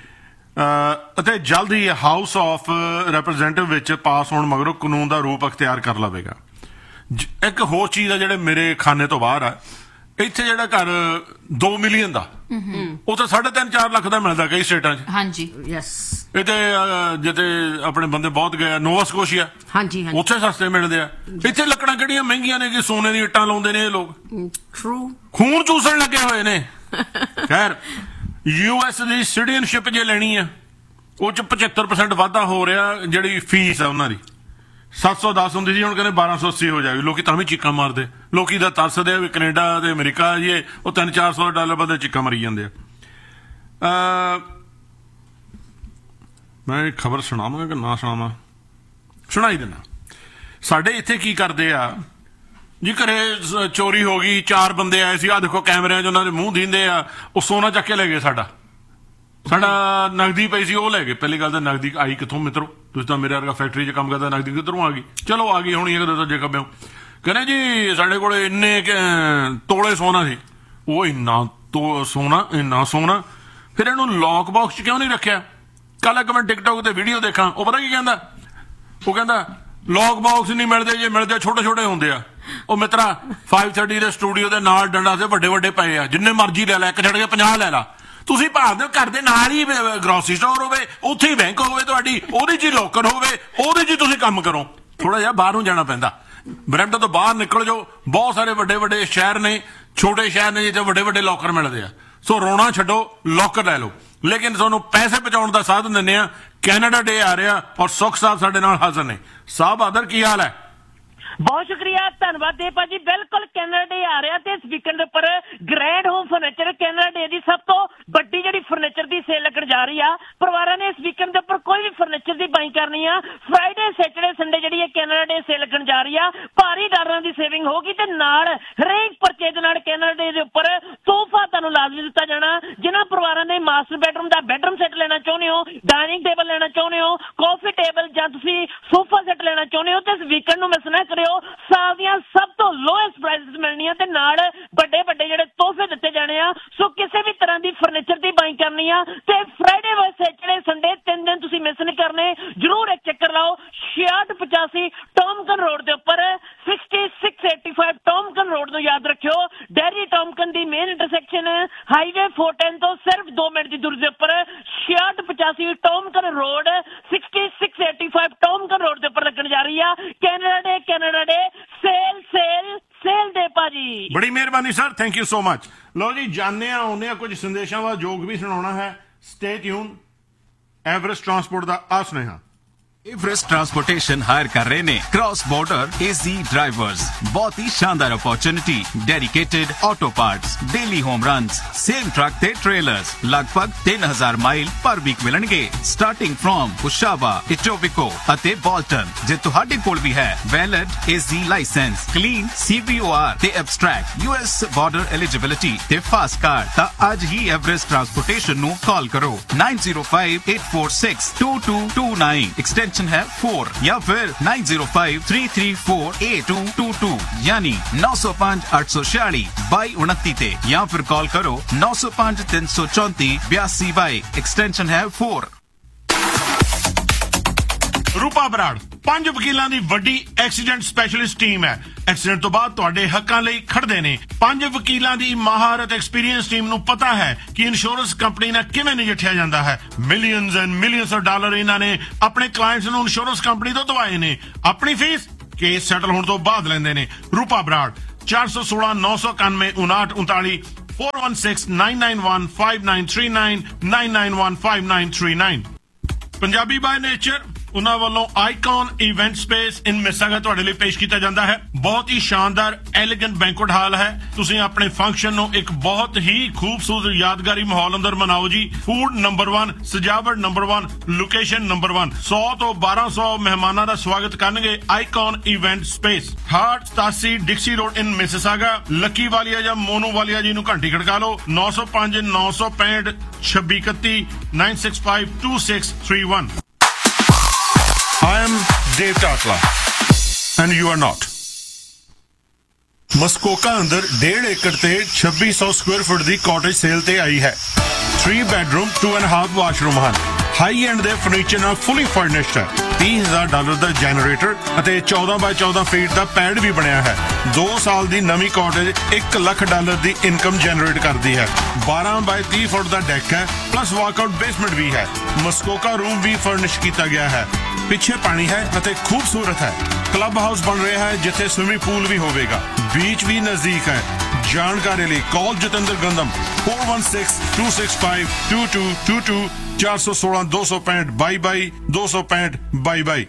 ਅਤੇ ਜਲਦ ਹੀ ਹਾਊਸ ਆਫ ਰਿਪਰੈਜ਼ੈਂਟੇਟਿਵ ਵਿੱਚ ਪਾਸ ਹੋਣ ਮਗਰੋਂ ਕਾਨੂੰਨ ਦਾ ਰੂਪ ਅਖਤਿਆਰ ਕਰ ਲਵੇਗਾ। ਇੱਕ ਹੋਰ ਚੀਜ਼ ਆ ਜਿਹੜੇ ਮੇਰੇ ਖਾਨੇ ਤੋਂ ਬਾਹਰ ਆ, ਇੱਥੇ ਜਿਹੜਾ ਘਰ ਦੋ ਮਿਲੀਅਨ ਦਾ ਉਹ ਤਾਂ ਸਾਢੇ ਤਿੰਨ ਚਾਰ ਲੱਖ ਦਾ ਮਿਲਦਾ ਕਈ ਸਟੇਟਾਂ 'ਚ। ਹਾਂਜੀ ਯੈਸ। ਇੱਥੇ ਜਿੱਥੇ ਆਪਣੇ ਬੰਦੇ ਬਹੁਤ ਗਏ, ਨੋਵਾ ਸਕੋਸ਼ੀਆ, ਹਾਂਜੀ ਹਾਂਜੀ, ਉੱਥੇ ਸਸਤੇ ਮਿਲਦੇ ਆ। ਇੱਥੇ ਲੱਕੜਾਂ ਕਿਹੜੀਆਂ ਮਹਿੰਗੀਆਂ ਨੇ ਕਿ ਸੋਨੇ ਦੀ ਇੱਟਾਂ ਲਾਉਂਦੇ ਨੇ ਇਹ ਲੋਕ। ਟਰੂ। ਖੂਨ ਚੂਸਣ ਲੱਗੇ ਹੋਏ ਨੇ। ਖੈਰ, ਯੂ ਐਸ ਦੀ ਸਿਟੀਜ਼ਨਸ਼ਿਪ ਜੇ ਲੈਣੀ ਆ, ਉਹ ਚ ਪਝੱਤਰ ਪਰਸੈਂਟ ਵਾਧਾ ਹੋ ਰਿਹਾ ਜਿਹੜੀ ਫੀਸ ਆ ਉਹਨਾਂ ਦੀ। ਸੱਤ ਸੌ ਦਸ ਹੁੰਦੀ ਸੀ, ਹੁਣ ਕਹਿੰਦੇ ਬਾਰਾਂ ਸੌ ਅੱਸੀ ਹੋ ਜਾਏਗੀ। ਲੋਕੀ ਤਾਂ ਵੀ ਚੀਕਾਂ ਮਾਰਦੇ, ਲੋਕੀ ਤਾਂ ਤਰਸਦੇ ਆ ਵੀ ਕੈਨੇਡਾ ਤੇ ਅਮਰੀਕਾ ਜੀ ਉਹ ਤਿੰਨ ਚਾਰ ਸੌ ਡਾਲਰ ਬਦਲੇ ਚੀਕਾਂ ਮਰੀ ਜਾਂਦੇ ਆ। ਮੈਂ ਖਬਰ ਸੁਣਾਵਾਂ ਕਿ ਨਾ ਸੁਣਾਵਾਂ? ਸੁਣਾਈ ਦੇਣਾ। ਸਾਡੇ ਇੱਥੇ ਕੀ ਕਰਦੇ ਆ ਜੀ, ਘਰੇ ਚੋਰੀ ਹੋ ਗਈ, ਚਾਰ ਬੰਦੇ ਆਏ ਸੀ, ਆ ਦੇਖੋ ਕੈਮਰਿਆਂ 'ਚ ਉਹਨਾਂ ਦੇ ਮੂੰਹ ਦਿੰਦੇ ਆ, ਉਹ ਸੋਨਾ ਚੱਕ ਕੇ ਲੈ ਗਏ ਸਾਡਾ। ਸਾਡਾ ਨਗਦੀ ਪਈ ਸੀ ਉਹ ਲੈ ਗਏ। ਪਹਿਲੀ ਗੱਲ ਤਾਂ ਨਗਦੀ ਆਈ ਕਿੱਥੋਂ ਮਿੱਤਰੋ? ਤੁਸੀਂ ਤਾਂ ਮੇਰੇ ਵਰਗਾ ਫੈਕਟਰੀ 'ਚ ਕੰਮ ਕਰਦਾ, ਨਗਦੀ ਕਿੱਧਰੋਂ ਆ ਗਈ? ਚਲੋ ਆ ਗਈ ਹੋਣੀ ਹੈ ਜੇ ਖੱਬਿਓ। ਕਹਿੰਦੇ ਜੀ ਸਾਡੇ ਕੋਲ ਇੰਨੇ ਤੋਲੇ ਸੋਨਾ ਸੀ। ਉਹ ਇੰਨਾ ਤੋ ਸੋਨਾ ਇੰਨਾ ਸੋਨਾ ਫਿਰ ਇਹਨੂੰ ਲੌਕ ਬਾਕਸ 'ਚ ਕਿਉਂ ਨਹੀਂ ਰੱਖਿਆ? ਕੱਲ ਇੱਕ ਮੈਂ ਟਿਕਟੋਕ ਤੇ ਵੀਡੀਓ ਦੇਖਾਂ, ਉਹ ਪਤਾ ਕੀ ਕਹਿੰਦਾ? ਉਹ ਕਹਿੰਦਾ ਲੌਕ ਬਾਕਸ ਨਹੀਂ ਮਿਲਦੇ, ਜੇ ਮਿਲਦੇ ਛੋਟੇ ਛੋਟੇ ਹੁੰਦੇ ਆ। ਉਹ ਮਿੱਤਰਾ ਫਾਈਵ ਥਰਟੀ ਦੇ ਸਟੂਡੀਓ ਦੇ ਨਾਲ ਡੰਡਾ ਤੇ ਵੱਡੇ ਵੱਡੇ ਪਏ ਆ, ਜਿੰਨੇ ਮਰਜ਼ੀ ਲੈ ਲੈ, ਇੱਕ ਛੱਡ ਕੇ ਪੰਜਾਹ ਲੈ ਲਾ। ਤੁਸੀਂ ਭਾਵੇਂ ਘਰ ਦੇ ਨਾਲ ਹੀ ਗਰੋਸਰੀ ਸਟੋਰ ਹੋਵੇ, ਉੱਥੇ ਹੀ ਬੈਂਕ ਹੋਵੇ ਤੁਹਾਡੀ, ਉਹਦੇ 'ਚ ਹੀ ਲੋਕਰ ਹੋਵੇ, ਉਹਦੇ 'ਚ ਹੀ ਤੁਸੀਂ ਕੰਮ ਕਰੋ। ਥੋੜਾ ਜਿਹਾ ਬਾਹਰੋਂ ਜਾਣਾ ਪੈਂਦਾ। ਬਰੈਂਪਟਨ ਤੋਂ ਬਾਹਰ ਨਿਕਲ ਜਾਓ, ਬਹੁਤ ਸਾਰੇ ਵੱਡੇ ਵੱਡੇ ਸ਼ਹਿਰ ਨੇ, ਛੋਟੇ ਸ਼ਹਿਰ ਨੇ ਜਿੱਥੇ ਵੱਡੇ ਵੱਡੇ ਲੋਕਰ ਮਿਲਦੇ ਆ। ਸੋ ਰੋਣਾ ਛੱਡੋ, ਲੋਕਰ ਲੈ ਲਓ। ਲੇਕਿਨ ਤੁਹਾਨੂੰ ਪੈਸੇ ਪਹੁੰਚਾਉਣ ਦਾ ਸਾਧਨ ਦਿੰਦੇ ਆ। ਕੈਨੇਡਾ ਡੇ ਆ ਰਿਹਾ ਔਰ ਸੁਖ ਸਾਹਿਬ ਸਾਡੇ ਨਾਲ ਹਾਜ਼ਰ ਨੇ। ਸਾਹਿਬ ਆਦਰ, ਕੀ ਹਾਲ ਹੈ? ਬਹੁਤ ਸ਼ੁਕਰੀਆ, ਧੰਨਵਾਦ ਦੇ ਭਾਜੀ। ਬਿਲਕੁਲ ਕੈਨੇਡਾ ਡੇ ਆ ਰਿਹਾ ਤੇ ਇਸ ਵੀਕਐਂਡ ਦੇ ਉੱਪਰ ਗ੍ਰੈਂਡ ਹੋਮ ਫਰਨੀਚਰ ਕੈਨੇਡਾ ਡੇ ਦੀ ਸਭ ਤੋਂ ਵੱਡੀ ਜਿਹੜੀ ਫਰਨੀਚਰ ਦੀ ਸੇਲ ਲੱਗਣ ਜਾ ਰਹੀ ਆ। ਪਰਿਵਾਰਾਂ ਨੇ ਇਸ ਵੀਕਐਂਡ ਦੇ ਉੱਪਰ ਕੋਈ ਵੀ ਫਰਨੀਚਰ ਦੀ ਬਾਈ ਕਰਨੀ ਆ, ਫਰਾਈਡੇ ਸੈਟਰਡੇ ਸੰਡੇ ਜਿਹੜੀ ਹੈ ਕੈਨੇਡਾ ਡੇ ਸੇਲ ਲੱਗਣ ਜਾ ਰਹੀ ਆ। ਭਾਰੀ ਡਾਲਰਾਂ ਦੀ ਸੇਵਿੰਗ ਹੋਗੀ ਤੇ ਨਾਲ ਹਰੇਕ ਪਰਚੇਜ ਨਾਲ ਕੈਨੇਡਾ ਡੇ ਦੇ ਉੱਪਰ ਤੋਹਫਾ ਤੁਹਾਨੂੰ ਲਾਜ਼ਮੀ ਦਿੱਤਾ ਜਾਣਾ। ਜਿਨ੍ਹਾਂ ਪਰਿਵਾਰਾਂ ਨੇ ਮਾਸਟਰ ਬੈਡਰੂਮ ਦਾ ਬੈਡਰੂਮ ਸੈੱਟ ਲੈਣਾ ਚਾਹੁੰਦੇ ਹੋ, ਡਾਈਨਿੰਗ ਟੇਬਲ ਲੈਣਾ ਚਾਹੁੰਦੇ ਹੋ, ਕਾਫੀ ਟੇਬਲ ਜਾਂ ਤੁਸੀਂ ਸੋਫਾ ਸੈੱਟ ਲੈਣਾ ਚਾਹੁੰਦੇ ਹੋ ਤੇ ਇਸ ਵੀਕਐਂਡ ਨੂੰ ਮਿਸ ਨਾ ਕਰਿਓ। ਸਾਲ ਦੀਆਂ ਸਭ ਤੋਂ ਲੋਐਸਟ ਪ੍ਰਾਈਸਿਸ ਮਿਲਣੀਆਂ ਤੇ ਨਾਲ ਵੱਡੇ ਵੱਡੇ ਜਿਹੜੇ ਤੋਹਫੇ ਦਿੱਤੇ ਜਾਣੇ ਆ। ਸੋ ਕਿਸੇ ਵੀ ਤਰ੍ਹਾਂ ਦੀ ਫਰਨੀਚਰ ਦੀ ਬਾਈ ਕਰਨੀ ਆ ਤੇ ਫਰਾਈਡੇ ਵੇ ਸੈਟਰਡੇ ਸੰਡੇ ਤਿੰਨ ਦਿਨ ਤੁਸੀਂ ਮਿਸ ਨਹੀਂ ਕਰਨੇ। ਜਰੂਰ ਇੱਕ ਚੱਕਰ ਲਾਓ। ਛਿਆਹਠ ਪਚਾਸੀ ਟੌਮਕਨ ਰੋਡ ਦੇ ਉੱਪਰ, sixty six eighty five ਟੌਮਕਨ road ਨੂੰ ਯਾਦ ਰੱਖਿਓ। ਡੈਰੀ ਟੌਮਕਨ ਦੀ ਮੇਨ ਇੰਟਰਸੈਕਸ਼ਨ ਹਾਈਵੇ ਚਾਰ ਸੌ ਤੋਂ ਸਿਰਫ ਦੋ ਮਿੰਟ ਦੀ ਦੂਰੀ ਦੇ ਉੱਪਰ ਛਿਆਹਠ ਪਚਾਸੀ ਟੌਮਕਨ road, sixty six eighty five ਟੌਮਕਨ road ਦੇ ਉੱਪਰ ਲੱਗਣ ਜਾ ਰਹੀ ਆ। ਕੈਨੇਡਾ ਡੇ ਕੈਨੇਡਾ ਡੇ ਸੇਲ ਸੇਲ ਸੇਲ ਦੇ ਭਾਜੀ। ਬੜੀ ਮਿਹਰਬਾਨੀ sir, thank you so much. ਲੋ ਜੀ, ਜਾਣਦੇ ਆ ਆਉਂਦੇ ਆ ਕੁਝ ਸੰਦੇਸ਼ਾਂ ਦਾ ਜੋਗ ਵੀ ਸੁਣਾਉਣਾ ਹੈ। Stay tune. ਐਵਰੈਸਟ ਟਰਾਂਸਪੋਰਟ ਦਾ ਆ ਸੁਨੇਹਾ। एवरेस्ट ट्रांसपोर्टेशन हायर कर रहे ने क्रॉस बॉर्डर एजी ड्राइवर्स। बहुत ही शानदार opportunity, dedicated auto parts, daily home runs, same truck ते ट्रेलर्स, लगभग तीन हजार माइल पर वीक मिलणगे स्टार्टिंग फ्रॉम कुशावा, इटोबिको ਅਤੇ ਬੋਲਟਨ। ਜੇ ਤੁਹਾਡੇ ਕੋਲ ਵੀ ਹੈ ਵੈਲਿਡ ਏਜੀ ਲਾਇਸੈਂਸ, ਕਲੀਨ ਸੀਬੀਓਆਰ ਤੇ ਐਬਸਟ੍ਰੈਕਟ ਯੂਐਸ ਬਾਰਡਰ ਐਲੀਜੀਬਿਲਿਟੀ ਤੇ ਫਾਸਟ ਕਾਰਡ, ਤਾਂ ਅੱਜ ਹੀ ਐਵਰੈਸਟ ਟਰਾਂਸਪੋਰਟੇਸ਼ਨ ਨੂੰ ਕਾਲ ਕਰੋ nine zero five eight four six two two two nine, extension extension है फोर या फिर nine zero five three three four eight to to to यानी नौ सौ पांच आठ सौ छियाली बाई उनती ते या फिर कॉल करो नौ सौ पांच तीन सौ चौंती बयासी बाई एक्सटेंशन है फोर। ਰੂਪਾ ਬਰਾੜ ਪੰਜ ਵਕੀਲਾਂ ਦੀ ਵੱਡੀ ਐਕਸੀਡੈਂਟ ਸਪੈਸ਼ਲਿਸਟ ਟੀਮ ਹੈ। ਐਕਸੀਡੈਂਟ ਤੋਂ ਬਾਅਦ ਤੁਹਾਡੇ ਹੱਕਾਂ ਲਈ ਖੜਦੇ ਨੇ। ਪੰਜ ਵਕੀਲਾਂ ਦੀ ਮਹਾਰਤ ਐਕਸਪੀਰੀਅੰਸ ਟੀਮ ਨੂੰ ਪਤਾ ਹੈ ਕਿ ਇੰਸ਼ੋਰੈਂਸ ਕੰਪਨੀ ਨਾਲ ਕਿਵੇਂ ਨਜਿੱਠਿਆ ਜਾਂਦਾ ਹੈ। Millions and millions of dollar ਇਹਨਾਂ ਨੇ ਆਪਣੇ ਕਲਾਇੰਟਸ ਨੂੰ ਇੰਸ਼ੋਰੈਂਸ ਕੰਪਨੀ ਤੋਂ ਦਵਾਏ ਨੇ। ਆਪਣੀ ਫੀਸ ਕੇਸ ਸੈਟਲ ਹੋਣ ਤੋਂ ਬਾਅਦ ਲੈਂਦੇ ਨੇ। ਰੂਪਾ ਬਰਾੜ ਚਾਰ ਸੌ ਸੋਲਾਂ ਨੌ ਸੌ ਇਕਾਨਵੇਂ ਉਨਾਹਠ ਉਨਤਾਲੀ four one six nine nine one five nine three nine nine nine one five nine three nine। Punjabi by nature ਉਹਨਾਂ ਵੱਲੋਂ ਆਈਕਨ ਇਵੈਂਟ ਸਪੇਸ ਇਨ ਮਿਸਾਗਾ ਤੁਹਾਡੇ ਲਈ ਪੇਸ਼ ਕੀਤਾ ਜਾਂਦਾ ਹੈ। ਬਹੁਤ ਹੀ ਸ਼ਾਨਦਾਰ ਐਲੀਗੈਂਟ ਬੈਂਕੁਏਟ ਹਾਲ ਹੈ। ਤੁਸੀਂ ਆਪਣੇ ਫੰਕਸ਼ਨ ਨੂੰ ਇੱਕ ਬਹੁਤ ਹੀ ਖੂਬਸੂਰਤ ਯਾਦਗਾਰੀ ਮਾਹੌਲ ਅੰਦਰ ਮਨਾਓ ਜੀ। ਫੂਡ ਨੰਬਰ ਇੱਕ, ਸਜਾਵਟ ਨੰਬਰ ਇੱਕ, ਲੋਕੇਸ਼ਨ ਨੰਬਰ ਇੱਕ। ਸੌ ਤੋਂ ਬਾਰਾਂ ਸੌ ਮਹਿਮਾਨਾਂ ਦਾ ਸਵਾਗਤ ਕਰਨਗੇ ਆਈਕਨ ਇਵੈਂਟ ਸਪੇਸ। ਹਾਰਟ ਸਤਾਸੀ ਡਿਕਸੀ ਰੋਡ ਇਨ ਮਿਸਿਸਾਗਾ। ਲੱਕੀ ਵਾਲੀਆ ਜਾਂ ਮੋਨੂ ਵਾਲੀਆ ਜੀ ਨੂੰ ਘੰਟੀ ਖੜਕਾ ਲਓ ਨੌ ਸੌ ਪੰਜ ਨੌ ਸੌ ਪੈਂਹਠ ਛੱਬੀ ਇਕੱਤੀ nine six five two six three one। I am Dave Tatla and you are not। ਮਸਕੋਕਾ ਅੰਦਰ ਡੇਢ ਏਕੜ ਤੇ ਛੱਬੀ ਸੌ ਸਕੁਅਰ ਫੁੱਟ ਦੀ ਕਾਟੇਜ ਸੇਲ ਤੇ ਆਈ ਹੈ। Three bedroom to and half washroom ਹਨ। ਹਾਈ ਐਂਡ ਦੇ ਫਰਨੀਚਰ ਨਾਲ ਫੁੱਲੀ ਫਰਨਿਸ਼ਡ ਹੈ। ਤੀਹ ਹਜ਼ਾਰ ਡਾਲਰ ਦਾ ਜੈਨਰੇਟਰ ਅਤੇ ਚੌਦਾਂ ਬਾਈ ਚੌਦਾਂ ਫੀਟ ਦਾ ਪੈਡ ਵੀ ਬਣਿਆ ਹੈ। ਦੋ ਸਾਲ ਦੀ ਨਵੀਂ ਕਾਟੇਜ ਇੱਕ ਲੱਖ ਡਾਲਰ ਦੀ ਇਨਕਮ ਜਨਰੇਟ ਕਰਦੀ ਹੈ। ਬਾਰਾਂ ਬਾਈ ਤੀਹ ਫੁੱਟ ਦਾ ਡੈਕ ਹੈ ਪਲੱਸ ਵਾਕਆਊਟ ਬੇਸਮੈਂਟ ਵੀ ਹੈ। ਮਸਕੋਕਾ ਰੂਮ ਵੀ ਫਰਨਿਸ਼ ਕੀਤਾ ਗਿਆ ਹੈ। ਪਿੱਛੇ ਪਾਣੀ ਹੈ ਅਤੇ ਖੂਬਸੂਰਤ ਹੈ। ਕਲੱਬ ਹਾਊਸ ਬਣ ਰਿਹਾ ਹੈ ਜਿੱਥੇ ਸਵਿਮਿੰਗ ਪੂਲ ਵੀ ਹੋਵੇਗਾ। ਬੀਚ ਵੀ ਨਜ਼ਦੀਕ ਹੈ। ਜਾਣਕਾਰੀ ਲਈ ਕਾਲ Jatinder ਗੰਦਮ four one six two six five two two two two ਚਾਰ ਸੌ ਸੋਲਾਂ ਦੋ ਸੌ ਪੈਂਹਠ ਬਾਈ ਬਾਈ ਦੋ ਸੌ ਪੈਂਹਠ ਬਾਈ ਬਾਈ।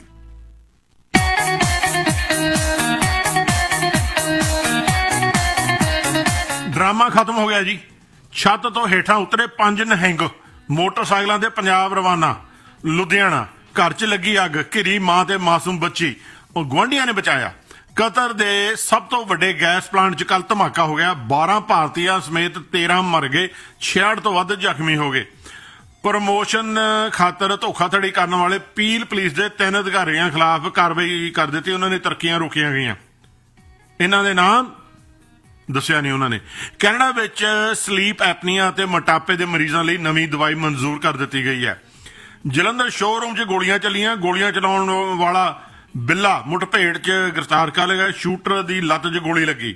ਡਰਾਮਾ ਖਤਮ ਹੋ ਗਿਆ ਜੀ। ਛੱਤ ਤੋਂ ਹੇਠਾਂ ਉਤਰੇ ਪੰਜ ਨਿਹੰਗ ਮੋਟਰਸਾਈਕਲਾਂ ਦੇ ਪੰਜਾਬ ਰਵਾਨਾ। ਲੁਧਿਆਣਾ ਘਰ 'ਚ ਲੱਗੀ ਅੱਗ, ਘਿਰੀ ਮਾਂ ਤੇ ਮਾਸੂਮ ਬੱਚੀ, ਉਹ ਗੁਆਂਢੀਆਂ ਨੇ ਬਚਾਇਆ। ਕਤਰ ਦੇ ਸਭ ਤੋਂ ਵੱਡੇ ਗੈਸ ਪਲਾਂਟ 'ਚ ਕੱਲ ਧਮਾਕਾ ਹੋ ਗਿਆ। ਬਾਰਾਂ ਭਾਰਤੀਆਂ ਸਮੇਤ ਤੇਰਾਂ ਮਰ ਗਏ, ਛਿਆਹਠ ਤੋਂ ਵੱਧ ਜ਼ਖਮੀ ਹੋ ਗਏ। ਪ੍ਰਮੋਸ਼ਨ ਖਾਤਰ ਧੋਖਾਧੜੀ ਕਰਨ ਵਾਲੇ ਪੀਲ ਪੁਲਿਸ ਦੇ ਤਿੰਨ ਅਧਿਕਾਰੀਆਂ ਖਿਲਾਫ ਕਾਰਵਾਈ ਕਰ ਦਿੱਤੀ। ਉਹਨਾਂ ਨੇ ਤਰੱਕੀਆਂ ਰੋਕੀਆਂ ਗਈਆਂ। ਇਹਨਾਂ ਦੇ ਨਾਮ ਦੱਸਿਆ ਨਹੀਂ ਉਹਨਾਂ ਨੇ। ਕੈਨੇਡਾ ਵਿੱਚ ਸਲੀਪ ਐਪਨੀਆ ਅਤੇ ਮੋਟਾਪੇ ਦੇ ਮਰੀਜ਼ਾਂ ਲਈ ਨਵੀਂ ਦਵਾਈ ਮਨਜ਼ੂਰ ਕਰ ਦਿੱਤੀ ਗਈ ਹੈ। ਜਲੰਧਰ ਸ਼ੋਅਰੂਮ 'ਚ ਗੋਲੀਆਂ ਚੱਲੀਆਂ। ਗੋਲੀਆਂ ਚਲਾਉਣ ਵਾਲਾ ਬਿੱਲਾ ਮੁੱਠਭੇੜ 'ਚ ਗ੍ਰਿਫਤਾਰ ਕਰ ਲਿਆ। ਸ਼ੂਟਰ ਦੀ ਲੱਤ 'ਚ ਗੋਲੀ ਲੱਗੀ।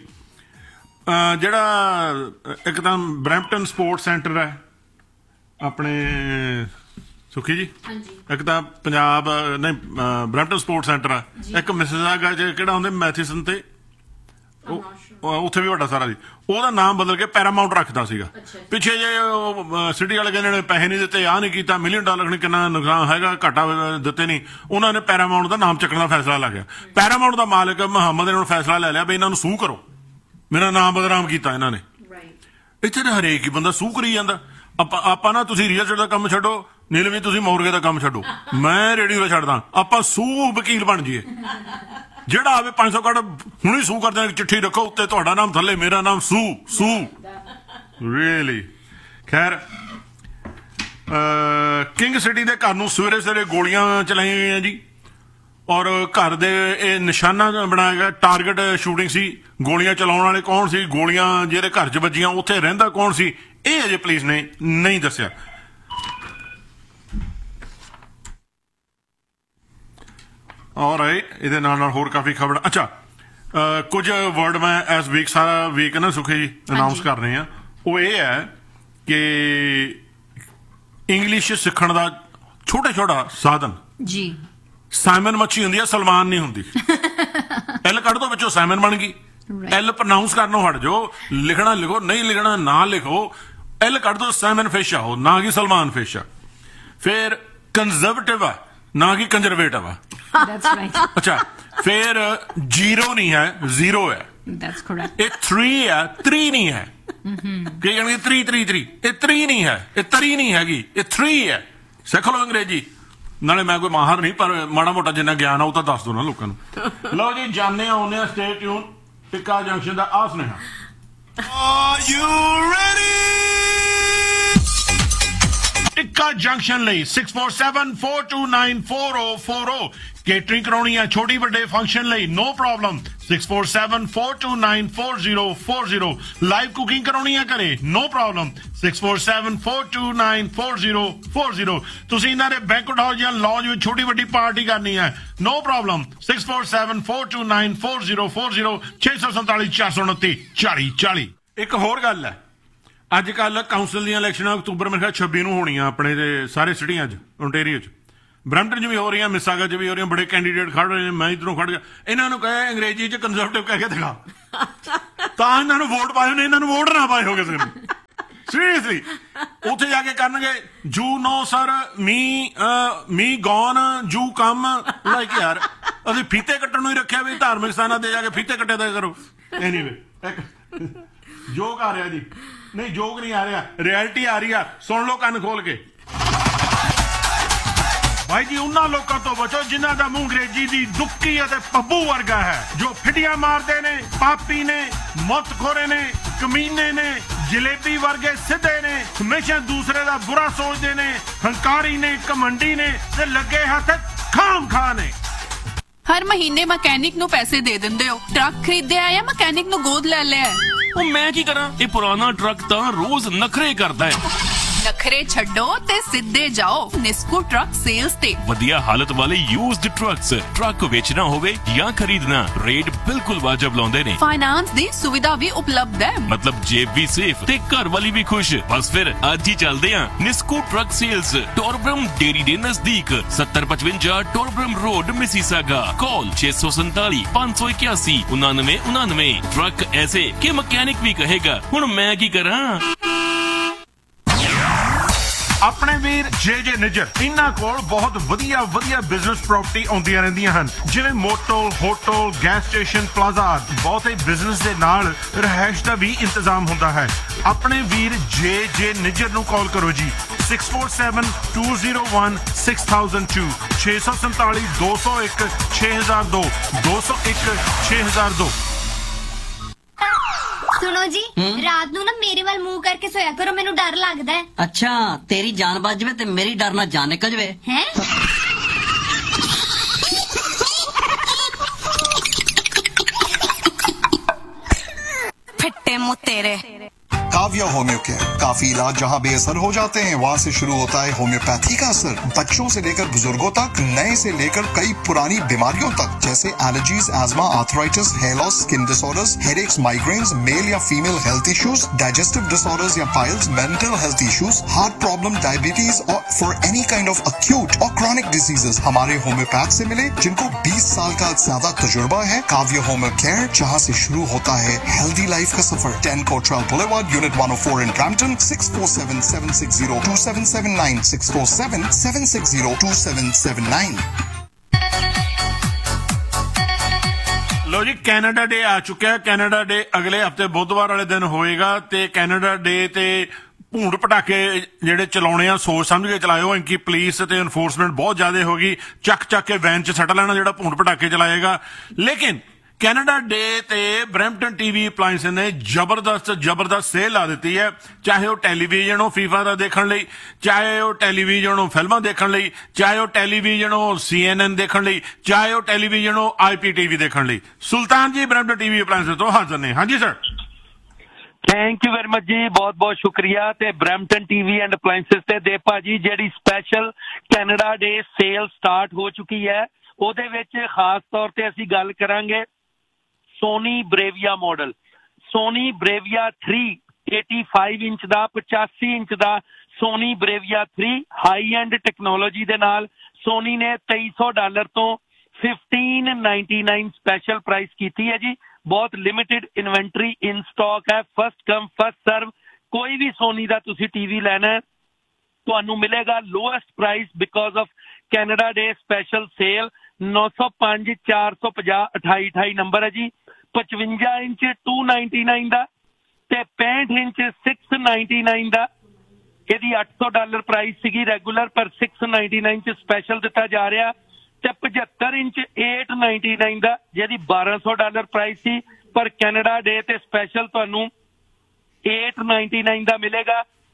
ਜਿਹੜਾ ਇੱਕ ਤਾਂ ਬਰੈਂਪਟਨ ਸਪੋਰਟ ਸੈਂਟਰ ਹੈ ਆਪਣੇ ਸੁਖੀ ਜੀ, ਇੱਕ ਤਾਂ ਪੰਜਾਬ ਨਹੀਂ ਬਰੈਂਪਟਨ ਸਪੋਰਟ ਸੈਂਟਰ ਆ, ਇੱਕ ਮਿਸਿਸਾਗਾ 'ਚ ਕਿਹੜਾ ਹੁੰਦੇ ਮੈਥਿਸਨ ਤੇ ਉੱਥੇ ਵੀ ਵੱਡਾ ਸਾਰਾ ਜੀ। ਉਹਦਾ ਨਾਮ ਬਦਲ ਕੇ ਪੈਰਾਮਾਊਂਟ ਰੱਖਦਾ ਸੀਗਾ। ਪਿੱਛੇ ਜੇ ਸਿਟੀ ਵਾਲੇ ਕਹਿੰਦੇ ਨੇ ਪੈਸੇ ਨਹੀਂ ਦਿੱਤੇ, ਆਹ ਨਹੀਂ ਕੀਤਾ, ਮਿਲੀਅਨ ਡਾਲਰ ਨੇ ਕਿੰਨਾ ਨੁਕਸਾਨ ਹੈਗਾ, ਘਾਟਾ ਦਿੱਤੇ ਨਹੀਂ। ਉਹਨਾਂ ਨੇ ਪੈਰਾਮਾਊਂਟ ਦਾ ਨਾਮ ਚੱਕਣ ਦਾ ਫੈਸਲਾ ਲੈ ਗਿਆ। ਪੈਰਾਮਾਊਂਟ ਦਾ ਮਾਲਕ ਮੁਹੰਮਦ ਨੇ ਹੁਣ ਫੈਸਲਾ ਲੈ ਲਿਆ ਵੀ ਇਹਨਾਂ ਨੂੰ ਸੂਹ ਕਰੋ, ਮੇਰਾ ਨਾਮ ਬਦਨਾਮ ਕੀਤਾ ਇਹਨਾਂ ਨੇ। ਇੱਥੇ ਤਾਂ ਹਰੇਕ ਹੀ ਬੰਦਾ ਸੂਹ ਕਰੀ ਜਾਂਦਾ। ਆਪਾਂ ਆਪਾਂ ਨਾ ਤੁਸੀਂ ਰੀਅਲ ਐਸਟੇਟ ਦਾ ਕੰਮ ਛੱਡੋ, ਨੀਲ ਵੀ ਤੁਸੀਂ ਮੋਰਗੇ ਦਾ ਕੰਮ ਛੱਡੋ, ਮੈਂ ਰੇਡੀਓ ਦਾ ਛੱਡਦਾ। ਆਪਾਂ ਸੂਹ ਵਕੀਲ ਬਣ ਜਾਈਏ। ਜਿਹੜਾ ਆਵੇ ਪੰਜ ਸੌ ਕਾਰਡ ਹੁਣੇ ਸੂ ਕਰ ਦੇਣਾ, ਚਿੱਠੀ ਰੱਖੋ ਉੱਤੇ ਤੁਹਾਡਾ ਨਾਮ ਥੱਲੇ ਮੇਰਾ ਨਾਮ ਸੂ ਸੂ ਰੀਅਲੀ। ਖੈਰ ਕਿੰਗ ਸਿਟੀ ਦੇ ਘਰ ਨੂੰ ਸਵੇਰੇ ਸਵੇਰੇ ਗੋਲੀਆਂ ਚਲਾਈਆਂ ਗਈਆਂ ਜੀ। ਔਰ ਘਰ ਦੇ ਇਹ ਨਿਸ਼ਾਨਾ ਬਣਾਇਆ ਗਿਆ। ਟਾਰਗੇਟ ਸ਼ੂਟਿੰਗ ਸੀ। ਗੋਲੀਆਂ ਚਲਾਉਣ ਵਾਲੇ ਕੌਣ ਸੀ, ਗੋਲੀਆਂ ਜਿਹੜੇ ਘਰ 'ਚ ਵੱਜੀਆਂ ਉੱਥੇ ਰਹਿੰਦਾ ਕੌਣ ਸੀ, ਇਹ ਅਜੇ ਪੁਲਿਸ ਨੇ ਨਹੀਂ ਦੱਸਿਆ। ਔਰ ਇਹਦੇ ਨਾਲ ਨਾਲ ਹੋਰ ਕਾਫੀ ਖਬਰ। ਅੱਛਾ ਕੁਝ ਵਰਡ ਮੈਂ ਇਸ ਵੀਕ ਸਾਰਾ ਵੀਕ ਨਾ ਸੁਖੇ ਜੀ ਅਨਾਉਂਸ ਕਰ ਰਹੇ ਹਾਂ। ਉਹ ਇਹ ਹੈ ਕਿ ਇੰਗਲਿਸ਼ ਸਿੱਖਣ ਦਾ ਛੋਟਾ ਛੋਟਾ ਸਾਧਨ ਜੀ। ਸਾਈਮਨ ਮੱਛੀ ਹੁੰਦੀ ਹੈ, ਸਲਮਾਨ ਨਹੀਂ ਹੁੰਦੀ। ਐਲ ਕੱਢ ਦੋ ਵਿੱਚੋਂ ਸਾਈਮਨ ਬਣ ਗਈ। ਐਲ ਪ੍ਰੋਨਾਉਂਸ ਕਰਨੋਂ ਹਟ ਜਾਓ। ਲਿਖਣਾ ਲਿਖੋ, ਨਹੀਂ ਲਿਖਣਾ ਨਾ ਲਿਖੋ। ਐਲ ਕੱਢ ਦੋ, ਸਾਈਮਨ ਫਿਸ਼ ਆ ਉਹ, ਨਾ ਕਿ ਸਲਮਾਨ ਫਿਸ਼ ਆ। ਫਿਰ ਕੰਜ਼ਰਵੇਟਿਵ ਆ ਨਾ ਕਿ ਕੰਜ਼ਰਵੇਟਿਵ ਆ। ਅੱਛਾ ਫਿਰ ਜ਼ੀਰੋ ਨਹੀਂ ਹੈ, ਜ਼ੀਰੋ ਹੈ। ਇਹ ਥ੍ਰੀ ਹੈ, ਤਰੀ ਨਹੀਂ ਹੈ। ਕਈ ਜਾਣਗੇ ਤਰੀ ਤਰੀ ਤਰੀ, ਇਹ ਤਰੀ ਨਹੀਂ ਹੈ, ਇਹ ਤਰੀ ਨਹੀਂ ਹੈਗੀ, ਇਹ ਥ੍ਰੀ ਹੈ। ਸਿੱਖ ਲਓ ਅੰਗਰੇਜ਼ੀ। ਨਾਲੇ ਮੈਂ ਕੋਈ ਮਾਹਰ ਨਹੀਂ, ਪਰ ਮਾੜਾ ਮੋਟਾ ਜਿੰਨਾ ਗਿਆਨ ਆ ਉਹ ਤਾਂ ਦੱਸ ਦੋ ਨਾ ਲੋਕਾਂ ਨੂੰ। ਲਓ ਜੀ ਜਾਣੇ ਆਉਂਦੇ ਆ ਸਟੇ ਟਿਊਨ। ਟਿੱਕਾ ਜੰਕਸ਼ਨ ਦਾ ਆ ਸੁਨੇਹਾ। ਟਿੱਕਾ ਬਠਿੰਡਾ ਜੰਕਸ਼ਨ ਲਈ six four seven four two nine four zero four zero catering ਕਰਾਉਣੀ ਹੈ ਛੋਟੀ ਵੱਡੇ ਫੰਕਸ਼ਨ ਲਈ no problem six four seven four two nine four zero four zero live cooking ਕਰਾਉਣੀ ਹੈ ਘਰੇ no problem six four seven four two nine four zero four zero ਤੁਸੀਂ ਇਹਨਾਂ ਦੇ ਬੈਂਕਟ ਹਾਲ ਜਾਂ ਲੌਂਜ ਵਿੱਚ ਛੋਟੀ ਵੱਡੀ ਪਾਰਟੀ ਕਰਨੀ ਹੈ no problem six four seven four two nine four zero four zero ਛੇ ਸੌ ਸੰਤਾਲੀ ਚਾਰ ਸੌ ਉਨੱਤੀ ਚਾਲੀ ਚਾਲੀ ਇੱਕ ਹੋਰ ਗੱਲ ਹੈ ਅੱਜ ਕੱਲ ਕਾਉਂਸਲ ਦੀਆਂ ਇਲੈਕਸ਼ਨਾਂ ਅਕਤੂਬਰ ਮੇਰੇ ਖਿਆਲ ਛੱਬੀ ਨੂੰ ਹੋਣੀਆਂ ਆਪਣੇ ਦੇ ਸਾਰੇ ਸਿਟੀਆਂ 'ਚ ਓਨਟੇਰੀਓ 'ਚ ਬਰੈਂਪਟਨ 'ਚ ਵੀ ਹੋ ਰਹੀਆਂ ਮਿਸਾਗਾ 'ਚ ਵੀ ਹੋ ਰਹੀਆਂ ਬੜੇ ਕੈਂਡੀਡੇਟ ਖੜ ਰਹੇ ਨੇ ਮੈਂ ਇੱਧਰੋਂ ਖੜ ਗਿਆ ਇਹਨਾਂ ਨੂੰ ਕਹੇ ਅੰਗਰੇਜ਼ੀ 'ਚ ਕੰਜ਼ਰਵੇਟਿਵ ਕਹਿ ਕੇ ਦਿਖਾ ਤਾਂ ਇਹਨਾਂ ਨੂੰ ਵੋਟ ਪਾਇਓ ਨੇ ਇਹਨਾਂ ਨੂੰ ਵੋਟ ਨਾ ਪਾਇਓ ਕਿਸੇ ਨੂੰ ਸੀਰੀਅਸਲੀ ਉੱਥੇ ਜਾ ਕੇ ਕਰਨਗੇ ਜੂ ਨੋ ਸਰ ਮੀ ਮੀ ਗੌਨ ਜੂ ਕਮ ਲਾਈਕ ਯਾਰ ਅਸੀਂ ਫੀਤੇ ਕੱਟਣ ਨੂੰ ਹੀ ਰੱਖਿਆ ਵੀ ਧਾਰਮਿਕ ਸਥਾਨਾਂ ਤੇ ਜਾ ਕੇ ਫੀਤੇ ਕੱਟਿਆ ਤਾਂ ਕਰੋ ਐਨੀਵੇ ਜੋਕ ਆ ਰਿਹਾ ਜੀ ਨਹੀਂ ਜੋਕ ਨਹੀਂ ਆ ਰਿਹਾ ਰਿਐਲਿਟੀ ਆ ਰਹੀ ਆ ਸੁਣ ਲਓ ਕੰਨ ਖੋਲ ਕੇ ਭਾਈ ਜੀ ਉਹਨਾਂ ਲੋਕਾਂ ਤੋਂ ਬਚੋ ਜਿਨ੍ਹਾਂ ਦਾ ਮੂੰਹ ਅੰਗਰੇਜ਼ੀ ਦੀ ਦੁੱਕੀ ਅਤੇ ਪੱਬੂ ਵਰਗਾ ਹੈ ਜੋ ਫਿਟੀਆਂ ਮਾਰਦੇ ਨੇ ਪਾਪੀ ਨੇ ਮੁੱਤਖੋਰੇ ਨੇ ਕਮੀਨੇ ਨੇ ਜਲੇਬੀ ਵਰਗੇ ਸਿੱਧੇ ਨੇ ਹਮੇਸ਼ਾ ਦੂਸਰੇ ਦਾ ਬੁਰਾ ਸੋਚਦੇ ਨੇ ਹੰਕਾਰੀ ਨੇ ਘਮੰਡੀ ਨੇ ਤੇ ਲੱਗੇ ਹੱਥ ਖਾਮ ਖਾ ਨੇ ਹਰ ਮਹੀਨੇ ਮਕੈਨਿਕ ਨੂੰ ਪੈਸੇ ਦੇ ਦਿੰਦੇ ਹੋ ਟਰੱਕ ਖਰੀਦਿਆ ਜਾਂ ਮਕੈਨਿਕ ਨੂੰ ਗੋਦ ਲੈ ਲਿਆ ਉਹ ਮੈਂ ਕੀ ਕਰਾਂ ਇਹ ਪੁਰਾਣਾ ਟਰੱਕ ਤਾਂ ਰੋਜ਼ ਨਖਰੇ ਕਰਦਾ ਹੈ ਨਖਰੇ ਛੱਡੋ ਤੇ ਸਿੱਧੇ ਜਾਓ ਨਿਸਕੋ ਟਰੱਕ ਸੇਲਸ ਤੇ ਵਧੀਆ ਹਾਲਤ ਵਾਲੇ ਯੂਜ਼ਡ ਟਰੱਕਸ ਟਰੱਕ ਵੇਚਣਾ ਹੋਵੇ ਜਾਂ ਖਰੀਦਣਾ ਰੇਟ ਬਿਲਕੁਲ ਵਾਜਬ ਲਾਉਂਦੇ ਨੇ ਫਾਈਨਾਂਸ ਦੀ ਸੁਵਿਧਾ ਵੀ ਉਪਲਬਧ ਹੈ ਮਤਲਬ ਜੇਬ ਵੀ ਸੇਫ ਤੇ ਘਰ ਵਾਲੀ ਵੀ ਖੁਸ਼ ਬਸ ਫਿਰ ਅੱਜ ਹੀ ਚੱਲਦੇ ਆਂ ਨਿਸਕੋ ਟਰੱਕ ਸੇਲਸ ਟੋਰਬਰਮ ਡੇਰੀ ਦੇ ਨਜ਼ਦੀਕ seven fifty-five ਟੋਰਬਰਮ ਰੋਡ ਮਿਸੀਸਾਗਾ ਕਾਲ six four seven five one eight one nine nine nine truck ਐਸੇ ਕਿ ਮਕੈਨਿਕ ਵੀ ਕਹੇਗਾ ਹੁਣ ਮੈਂ ਕੀ ਕਰਾਂ ਆਪਣੇ ਵੀਰ ਜੇ ਜੇ ਨਿੱਜਰ ਇਹਨਾਂ ਕੋਲ ਬਹੁਤ ਵਧੀਆ ਵਧੀਆ ਬਿਜ਼ਨਸ ਪ੍ਰਾਪਰਟੀ ਆਉਂਦੀਆਂ ਰਹਿੰਦੀਆਂ ਹਨ ਜਿਵੇਂ motel hotel gas station plaza ਬਹੁਤੇ ਬਿਜ਼ਨਸ ਦੇ ਨਾਲ ਰਹਿائش ਦਾ ਵੀ ਇੰਤਜ਼ਾਮ ਹੁੰਦਾ ਹੈ ਆਪਣੇ ਵੀਰ ਜੇ ਜੇ ਨਿੱਜਰ ਨੂੰ ਕਾਲ ਕਰੋ ਜੀ six four seven two zero one six thousand two ਛੇ ਸੌ ਸੰਤਾਲੀ ਦੋ ਸੌ ਇੱਕ ਛੇ ਹਜ਼ਾਰ ਦੋ ਦੋ ਸੌ ਇੱਕ ਛੇ ਹਜ਼ਾਰ ਦੋ ਸੁਣੋ ਜੀ ਰਾਤ ਨੂੰ ਨਾ ਮੇਰੇ ਵੱਲ ਮੂੰਹ ਕਰਕੇ ਸੋਇਆ ਕਰੋ ਮੈਨੂੰ ਡਰ ਲੱਗਦਾ ਹੈ ਅੱਛਾ ਤੇਰੀ ਜਾਨ ਬਚ ਜਵੇ ਤੇ ਮੇਰੀ ਡਰ ਨਾਲ ਜਾਨ ਨਿਕਲ ਜਵੇ ਹੈ ਫਿੱਟੇ ਮੂੰਹ ਤੇਰੇ काव्या होम्यो केयर काफी इलाज जहां बेअसर हो जाते हैं वहां से शुरू होता है होम्योपैथी का असर बच्चों से लेकर बुजुर्गों तक नए से लेकर कई पुरानी बीमारियों तक जैसे allergies ESMA arthritis hair loss skin disorders headaches migraines mail या female health issues digestive disorders या piles mental health issues heart problem diabetes और for any kind of acute और क्रॉनिक डिजीजेस हमारे होम्योपैथ से मिले जिनको बीस साल का ज्यादा तजुर्बा है काव्या होम्यो केयर जहां से शुरू होता है हेल्दी लाइफ का सफर ten Cottrell Boulevard Unit one oh four in Brampton six four seven seven six zero two seven seven nine six four seven seven six zero two seven seven nine ਲੋ ਜੀ Canada ਡੇ ਆ ਚੁੱਕਿਆ Canada ਡੇ ਅਗਲੇ ਹਫਤੇ ਬੁੱਧਵਾਰ ਵਾਲੇ ਦਿਨ ਹੋਏਗਾ ਤੇ ਕੈਨੇਡਾ ਡੇ ਤੇ ਭੂੰਡ ਪਟਾਕੇ ਜਿਹੜੇ ਚਲਾਉਣੇ ਆ ਸੋਚ ਸਮਝ ਕੇ ਚਲਾਇਓ ਇੰਕੀ ਪੁਲਿਸ ਤੇ ਐਨਫੋਰਸਮੈਂਟ ਬਹੁਤ ਜ਼ਿਆਦਾ ਹੋ ਗਈ ਚੱਕ ਚੱਕ ਕੇ ਵੈਨ 'ਚ ਸੱਟ ਲੈਣਾ ਜਿਹੜਾ ਭੂੰਡ ਪਟਾਕੇ ਚਲਾਏਗਾ ਲੇਕਿਨ ਕੈਨੇਡਾ ਡੇ ਤੇ ਬਰੈਂਪਟਨ ਟੀਵੀ ਅਪਲਾਇੰਸ ਨੇ ਜ਼ਬਰਦਸਤ ਜ਼ਬਰਦਸਤ ਸੇਲ ਲਾ ਦਿੱਤੀ ਹੈ ਚਾਹੇ ਉਹ ਟੈਲੀਵਿਜ਼ਨ ਹੋ ਫੀਫਾ ਦਾ ਦੇਖਣ ਲਈ ਚਾਹੇ ਉਹ ਟੈਲੀਵਿਜ਼ਨ ਹੋ ਫਿਲਮਾਂ ਦੇਖਣ ਲਈ ਚਾਹੇ ਉਹ ਟੈਲੀਵਿਜ਼ਨ ਹੋ ਸੀ ਐਨ ਐਨ ਦੇਖਣ ਲਈ ਚਾਹੇ ਉਹ ਟੈਲੀਵਿਜ਼ਨ ਹੋ ਆਈ ਪੀ ਟੀਵੀ ਦੇਖਣ ਲਈ ਸੁਲਤਾਨ ਜੀ ਬਰੈਂਪਟਨ ਟੀਵੀ ਅਪਲਾਇੰਸ ਤੋਂ ਹਾਜ਼ਰ ਨੇ ਹਾਂਜੀ sir thank you very much ਜੀ ਬਹੁਤ ਬਹੁਤ ਸ਼ੁਕਰੀਆ ਤੇ ਬਰੈਂਪਟਨ ਟੀਵੀ ਐਂਡ ਅਪਲਾਇੰਸਸ ਤੇ ਦੇ ਭਾਜੀ ਜਿਹੜੀ ਸਪੈਸ਼ਲ ਕੈਨੇਡਾ ਡੇ ਸੇਲ ਸਟਾਰਟ ਹੋ ਚੁੱਕੀ ਹੈ ਉਹਦੇ ਵਿੱਚ ਖਾਸ ਤੌਰ ਤੇ ਅਸੀਂ ਗੱਲ ਕਰਾਂਗੇ Soni ਬਰੇਵੀਆ model Soni ਬਰੇਵੀਆ three eighty-five inch ਦਾ ਪਚਾਸੀ ਇੰਚ ਦਾ Soni ਬਰੇਵੀਆ three high end technology ਦੇ ਨਾਲ ਸੋਨੀ ਨੇ ਤੇਈ ਸੌ ਡਾਲਰ ਤੋਂ fifteen ninety-nine ਸਪੈਸ਼ਲ ਪ੍ਰਾਈਸ ਕੀਤੀ ਹੈ ਜੀ ਬਹੁਤ ਲਿਮਿਟਿਡ ਇਨਵੈਂਟਰੀ ਇਨ ਸਟਾਕ ਹੈ ਫਸਟ ਕਮ ਫਸਟ ਸਰਵ ਕੋਈ ਵੀ ਸੋਨੀ ਦਾ ਤੁਸੀਂ ਟੀਵੀ ਲੈਣਾ ਤੁਹਾਨੂੰ ਮਿਲੇਗਾ lowest price because of Canada day special sale ਨੌ ਸੌ ਪੰਜ ਚਾਰ ਸੌ ਪੰਜਾਹ ਅਠਾਈ ਅਠਾਈ ਨੰਬਰ ਹੈ ਜੀ ਪਚਵੰਜਾ ਇੰਚ two ninety-nine ਦਾ ਤੇ ਪੈਂਹਠ ਇੰਚ six ninety-nine ਦਾ ਇਹਦੀ ਅੱਠ ਸੌ ਡਾਲਰ ਪ੍ਰਾਈਸ ਸੀਗੀ ਰੈਗੂਲਰ ਪਰ six ninety-nine ਚ ਸਪੈਸ਼ਲ ਦਿੱਤਾ ਜਾ ਰਿਹਾ ਤੇ ਪਝੱਤਰ ਇੰਚ eight ninety-nine ਦਾ ਜਿਹਦੀ ਬਾਰਾਂ ਸੌ ਡਾਲਰ ਪ੍ਰਾਈਸ ਸੀ ਪਰ ਕੈਨੇਡਾ ਡੇ ਤੇ ਸਪੈਸ਼ਲ ਤੁਹਾਨੂੰ eight ninety-nine ਦਾ ਮਿਲੇਗਾ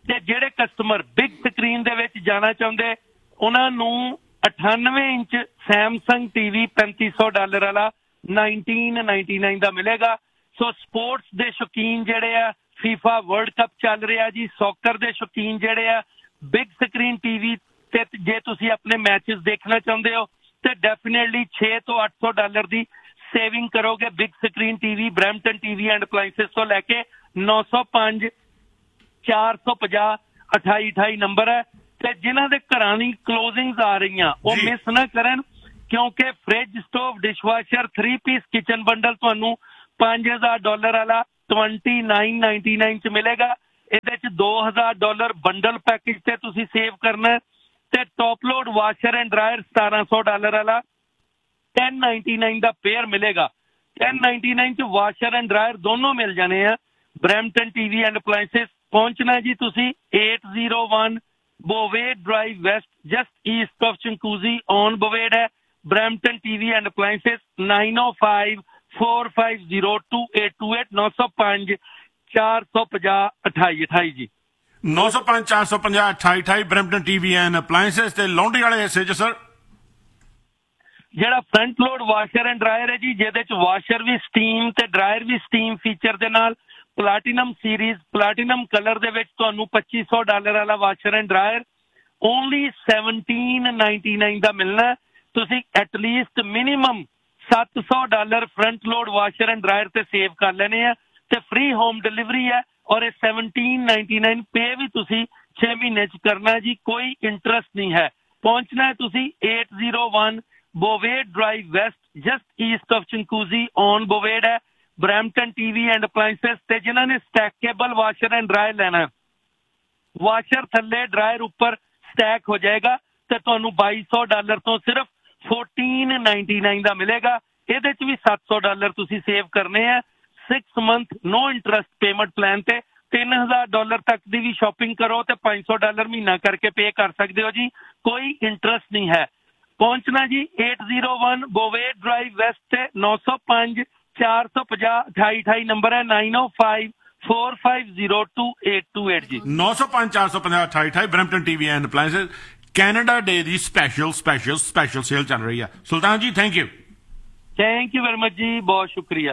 ਤੇ ਜਿਹੜੇ ਕਸਟਮਰ ਬਿਗ ਸਕਰੀਨ ਦੇ ਵਿੱਚ ਜਾਣਾ ਚਾਹੁੰਦੇ ਉਹਨਾਂ ਨੂੰ ਅਠਾਨਵੇਂ ਇੰਚ ਸੈਮਸੰਗ ਟੀਵੀ ਪੈਂਤੀ ਸੌ ਡਾਲਰ ਵਾਲਾ ਨਾਈਨਟੀਨ ਨਾਈਨਟੀ ਨਾਈਨ ਦਾ ਮਿਲੇਗਾ। ਸੋ ਸਪੋਰਟਸ ਦੇ ਸ਼ੌਕੀਨ ਜਿਹੜੇ ਆ, ਫੀਫਾ ਵਰਲਡ ਕੱਪ ਚੱਲ ਰਿਹਾ ਜੀ, ਸੌਕਰ ਦੇ ਸ਼ੌਕੀਨ ਜਿਹੜੇ ਆ, ਬਿਗ ਸਕਰੀਨ ਟੀਵੀ ਤੇ ਜੇ ਤੁਸੀਂ ਆਪਣੇ ਮੈਚਸ ਦੇਖਣਾ ਚਾਹੁੰਦੇ ਹੋ ਤੇ ਡੈਫੀਨੇਟਲੀ ਛੇ ਤੋਂ ਅੱਠ ਸੌ ਡਾਲਰ ਦੀ ਸੇਵਿੰਗ ਕਰੋਗੇ। Big screen TV Brampton TV and appliances ਤੋਂ ਲੈ ਕੇ ਨੌ ਸੌ ਪੰਜ ਚਾਰ ਸੌ ਪੰਜਾਹ ਅਠਾਈ ਅਠਾਈ ਨੰਬਰ ਹੈ। ਤੇ ਜਿਨ੍ਹਾਂ ਦੇ ਘਰਾਂ ਦੀ ਕਲੋਜ਼ਿੰਗਸ ਆ ਰਹੀਆਂ ਉਹ ਮਿਸ ਨਾ ਕਰਨ, ਕਿਉਂਕਿ fridge, stove, dishwasher, three piece kitchen bundle ਤੁਹਾਨੂੰ ਪੰਜ ਹਜ਼ਾਰ ਡਾਲਰ ਵਾਲਾ ਟਵੈਂਟੀ ਨਾਈਨ ਨਾਈਨਟੀ ਨਾਈਨ ਚ ਮਿਲੇਗਾ। ਇਹਦੇ ਚ ਦੋ ਹਜ਼ਾਰ ਡਾਲਰ ਬੰਡਲ ਪੈਕੇਜ ਤੇ ਤੁਸੀਂ ਸੇਵ ਕਰਨਾ ਤੇ top load washer and dryer ਸਤਾਰਾਂ ਸੌ ਡਾਲਰ ਵਾਲਾ ਟੈਨ ਨਾਈਨਟੀ ਨਾਈਨ ਦਾ ਪੇਅਰ ਮਿਲੇਗਾ। ਟੈਨ ਨਾਈਨਟੀ ਨਾਈਨ ਚ ਵਾਸ਼ਰ ਐਂਡ ਡਰਾਇਰ ਦੋਨੋਂ ਮਿਲ ਜਾਣੇ ਆ। ਬਰੈਂਪਟਨ ਟੀਵੀ ਐਂਡ ਅਪਲਾਈਐਂਸਸ ਪਹੁੰਚਣਾ ਜੀ ਤੁਸੀਂ eight oh one Bovade Drive West, just east of Chinguacousy on Bovade है। Brampton T V and Appliances nine oh five four five zero two eight two eight नौ सौ पाँच चार सौ पचास अठाई अठाई जी नौ सौ पाँच चार सौ पचास अठाई अठाई ब्रैम्पटन टीवी एंड अप्लायंसेस ਤੇ ਲੌਂਡਰੀ ਵਾਲੇ ਹਿੱਸੇ ਚ ਸਰ ਜਿਹੜਾ front load washer and dryer ਹੈ ਜੀ, ਜਿਹਦੇ ਚ ਵਾਸ਼ਰ ਵੀ ਸਟੀਮ ਤੇ ਡਰਾਇਰ ਵੀ ਸਟੀਮ ਫੀਚਰ ਦੇ ਨਾਲ ਪਲਾਟੀਨਮ ਸੀਰੀਜ਼ ਪਲਾਟੀਨਮ ਕਲਰ ਦੇ ਵਿੱਚ ਤੁਹਾਨੂੰ ਪੱਚੀ ਸੌ ਡਾਲਰ ਵਾਲਾ washer and dryer only seventeen ninety nine ਦਾ ਮਿਲਣਾ। ਤੁਸੀਂ ਐਟਲੀਸਟ ਮਿਨੀਮਮ ਸੱਤ ਸੌ dollar front load washer and dryer ਤੇ ਸੇਵ ਕਰ ਲੈਣੇ ਆ ਤੇ ਫ੍ਰੀ ਹੋਮ ਡਿਲੀਵਰੀ ਹੈ ਔਰ ਇਹ ਸੈਵਨਟੀਨ ਨਾਈਨਟੀ ਨਾਈਨ ਪੇ ਵੀ ਤੁਸੀਂ ਛੇ ਮਹੀਨੇ ਚ ਕਰਨਾ ਜੀ, ਕੋਈ ਇੰਟਰਸਟ ਨਹੀਂ ਹੈ। ਪਹੁੰਚਣਾ ਹੈ ਤੁਸੀਂ eight oh one Bovade Drive West, just east of Chinguacousy on Bovade ਹੈ। ਬਰੈਂਪਟਨ ਟੀਵੀ ਐਂਡ ਅਪਲਾਈਐਂਸਸ ਤੇ ਜਿਨ੍ਹਾਂ ਨੇ ਸਟੈਕੇਬਲ ਵਾਸ਼ਰ ਐਂਡ ਡਰਾਇਰ ਲੈਣਾ, ਵਾਸ਼ਰ ਥੱਲੇ ਡਰਾਇਰ ਉੱਪਰ ਸਟੈਕ ਹੋ ਜਾਏਗਾ ਤੇ ਤੁਹਾਨੂੰ ਬਾਈ ਸੌ ਡਾਲਰ ਤੋਂ ਸਿਰਫ fourteen ninety-nine ਦਾ ਮਿਲੇਗਾ। ਇਹਦੇ ਚ ਵੀ ਸੱਤ ਸੌ ਡਾਲਰ ਤੁਸੀਂ ਸੇਵ ਕਰਨੇ ਆ। ਸਿਕਸ ਮੰਥ ਨੋ ਇੰਟਰਸਟ ਪੇਮੈਂਟ ਪਲਾਨ ਤੇ ਤਿੰਨ ਹਜ਼ਾਰ ਡਾਲਰ ਤੱਕ ਦੀ ਵੀ ਸ਼ਾਪਿੰਗ ਕਰੋ ਤੇ ਪੰਜ ਸੌ ਡਾਲਰ ਮਹੀਨਾ ਕਰਕੇ ਪੇ ਕਰ ਸਕਦੇ ਹੋ ਜੀ, ਕੋਈ ਇੰਟਰਸਟ ਨਹੀਂ ਹੈ। ਪਹੁੰਚਣਾ ਜੀ eight oh one Bovade Drive West ਤੇ ਨੌ ਸੌ ਪੰਜ ਚਾਰ ਸੌ ਪੰਜਾਹ ਅਠਾਈ ਅਠਾਈ ਨੰਬਰ ਹੈ nine oh five four five zero two eight two eight ਜੀ ਨੌ ਸੌ ਪੰਜ ਚਾਰ ਸੌ ਪੰਜਾਹ ਅਠਾਈ ਅਠਾਈ Brampton TV and ਅਪਲਾਇੰਸਸ Canada day the special special special sale ਚੱਲ ਰਹੀ ਹੈ। ਸੁਲਤਾਨ ਜੀ thank you thank you very much ਜੀ, ਬਹੁਤ ਸ਼ੁਕਰੀਆ।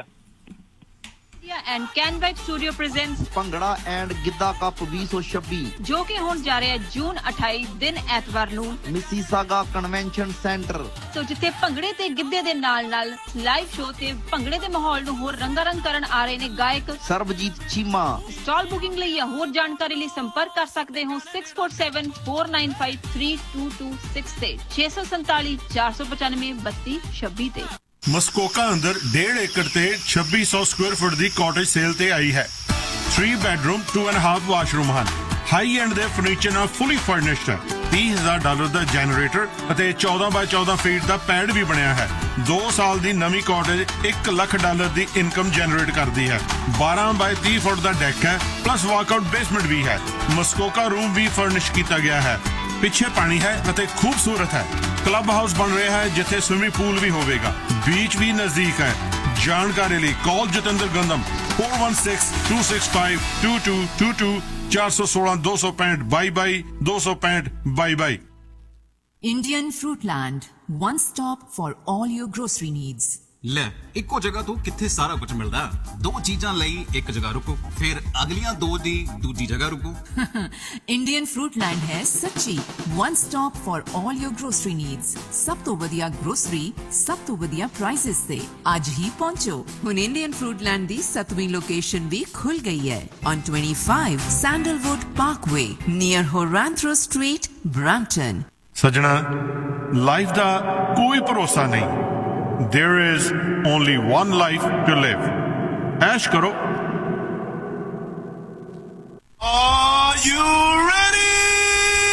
And can vibe studio presents bhangra and Giddha cup ਵੀਹ ਸੌ ਛੱਬੀ ਜੋ ਕਿ ਹੁਣ ਜਾ ਰਿਹਾ ਜੂਨ ਅਠਾਈ ਦਿਨ ਐਤਵਾਰ ਨੂੰ ਮਿਸੀਸਾਗਾ ਕਨਵੈਨਸ਼ਨ ਸੈਂਟਰ। ਸੋ ਜਿੱਥੇ ਭੰਗੜੇ ਤੇ ਗਿੱਧੇ ਦੇ ਨਾਲ ਨਾਲ ਲਾਈਵ ਸ਼ੋਅ ਤੇ ਭੰਗੜੇ ਦੇ ਮਾਹੌਲ ਨੂੰ ਹੋਰ ਰੰਗਾਰੰਗ ਕਰਨ ਆ ਰਹੇ ਨੇ ਗਾਇਕ ਸਰਬਜੀਤ ਚੀਮਾ। ਸਟਾਲ ਬੁਕਿੰਗ ਲਈ ਜਾਂ ਹੋਰ ਜਾਣਕਾਰੀ ਲਈ ਸੰਪਰਕ ਕਰ ਸਕਦੇ ਹੋ six four seven four nine five three two two six ਤੇ ਛੇ ਸੌ ਸੰਤਾਲੀ ਚਾਰ ਸੌ ਪਚਾਨਵੇਂ ਬੱਤੀ ਛੱਬੀ ਤੇ। ਮਸਕੋਕਾ ਅੰਦਰ ਡੇਢ ਏਕੜ ਤੇ ਛੱਬੀ ਸੌ ਸਕੁਅਰ ਫੁੱਟ ਦੀ ਕਾਟੇਜ ਸੇਲ ਤੇ ਆਈ ਹੈ। three bedroom two and a half washroom ਹਨ। ਹਾਈ ਐਂਡ ਦੇ ਫਰਨੀਚਰ ਨਾਲ ਫੁੱਲੀ ਫਰਨਿਸ਼ਡ ਹੈ। ਤੀਹ ਹਜ਼ਾਰ ਡਾਲਰ ਦਾ ਜਨਰੇਟਰ ਅਤੇ ਚੌਦਾਂ ਬਾਈ ਚੌਦਾਂ ਫੀਟ ਦਾ ਪੈਡ ਵੀ ਬਣਿਆ ਹੈ। ਦੋ ਸਾਲ ਦੀ ਨਵੀਂ ਕਾਟੇਜ ਇੱਕ ਲੱਖ ਡਾਲਰ ਦੀ ਇਨਕਮ ਜਨਰੇਟ ਕਰਦੀ ਹੈ। ਬਾਰਾਂ ਬਾਈ ਤੀਹ ਫੁੱਟ ਦਾ ਡੈਕ ਹੈ, ਪਲੱਸ ਵਾਕਆਊਟ ਬੇਸਮੈਂਟ ਵੀ ਹੈ। ਮਸਕੋਕਾ ਰੂਮ ਵੀ ਫਰਨਿਸ਼ ਕੀਤਾ ਗਿਆ ਹੈ। ਪਿੱਛੇ ਪਾਣੀ ਹੈ ਅਤੇ ਖੂਬਸੂਰਤ ਹੈ। ਕਲੱਬ ਹਾਊਸ ਬਣ ਰਿਹਾ ਹੈ ਜਿੱਥੇ ਸਵਿਮਿੰਗ ਪੂਲ ਵੀ ਹੋਵੇਗਾ। ਬੀਚ ਵੀ ਨਜ਼ਦੀਕ ਹੈ। ਜਾਣਕਾਰੀ ਲਈ ਕਾਲ Jatinder ਗੰਦਮ four one six two six five two two two two ਚਾਰ ਸੌ ਸੋਲਾਂ ਦੋ ਸੌ ਪੈਂਹਠ ਬਾਈ ਬਾਈ ਦੋ ਸੌ ਪੈਂਹਠ ਬਾਈ ਬਾਈ। Indian Fruitland, one stop for all your grocery needs. ਲੈ ਇੱਕੋ ਜਗ੍ਹਾ ਤੋਂ ਕਿੱਥੇ ਸਾਰਾ ਕੁਝ ਮਿਲਦਾ। ਦੋ ਚੀਜ਼ਾਂ ਲਈ ਇੱਕ ਜਗ੍ਹਾ ਰੁਕੋ, ਫਿਰ ਅਗਲੀਆਂ ਦੋ ਦੀ ਦੂਜੀ ਜਗ੍ਹਾ ਰੁਕੋ। Indian Fruitland ਹੈ ਸੱਚੀ one stop for all your grocery needs. ਸਭ ਤੋਂ ਵਧੀਆ ਗਰੋਸਰੀ, ਸਭ ਤੋਂ ਵਧੀਆ ਪ੍ਰਾਈਸਿਸ ਤੇ ਅੱਜ ਹੀ ਪਹੁੰਚੋ। ਹੁਣ Indian Fruitland ਦੀ ਸੱਤਵੀਂ ਲੋਕੇਸ਼ਨ ਵੀ ਖੁੱਲ ਗਈ ਹੈ on twenty-five Sandalwood Parkway near Horanthrus Street, Brampton. ਸੱਜਣਾ, ਲਾਈਫ ਦਾ ਕੋਈ ਭਰੋਸਾ ਨਹੀਂ। There is only one life to live. ਐਸ਼ ਕਰੋ। Are you ready? Tikka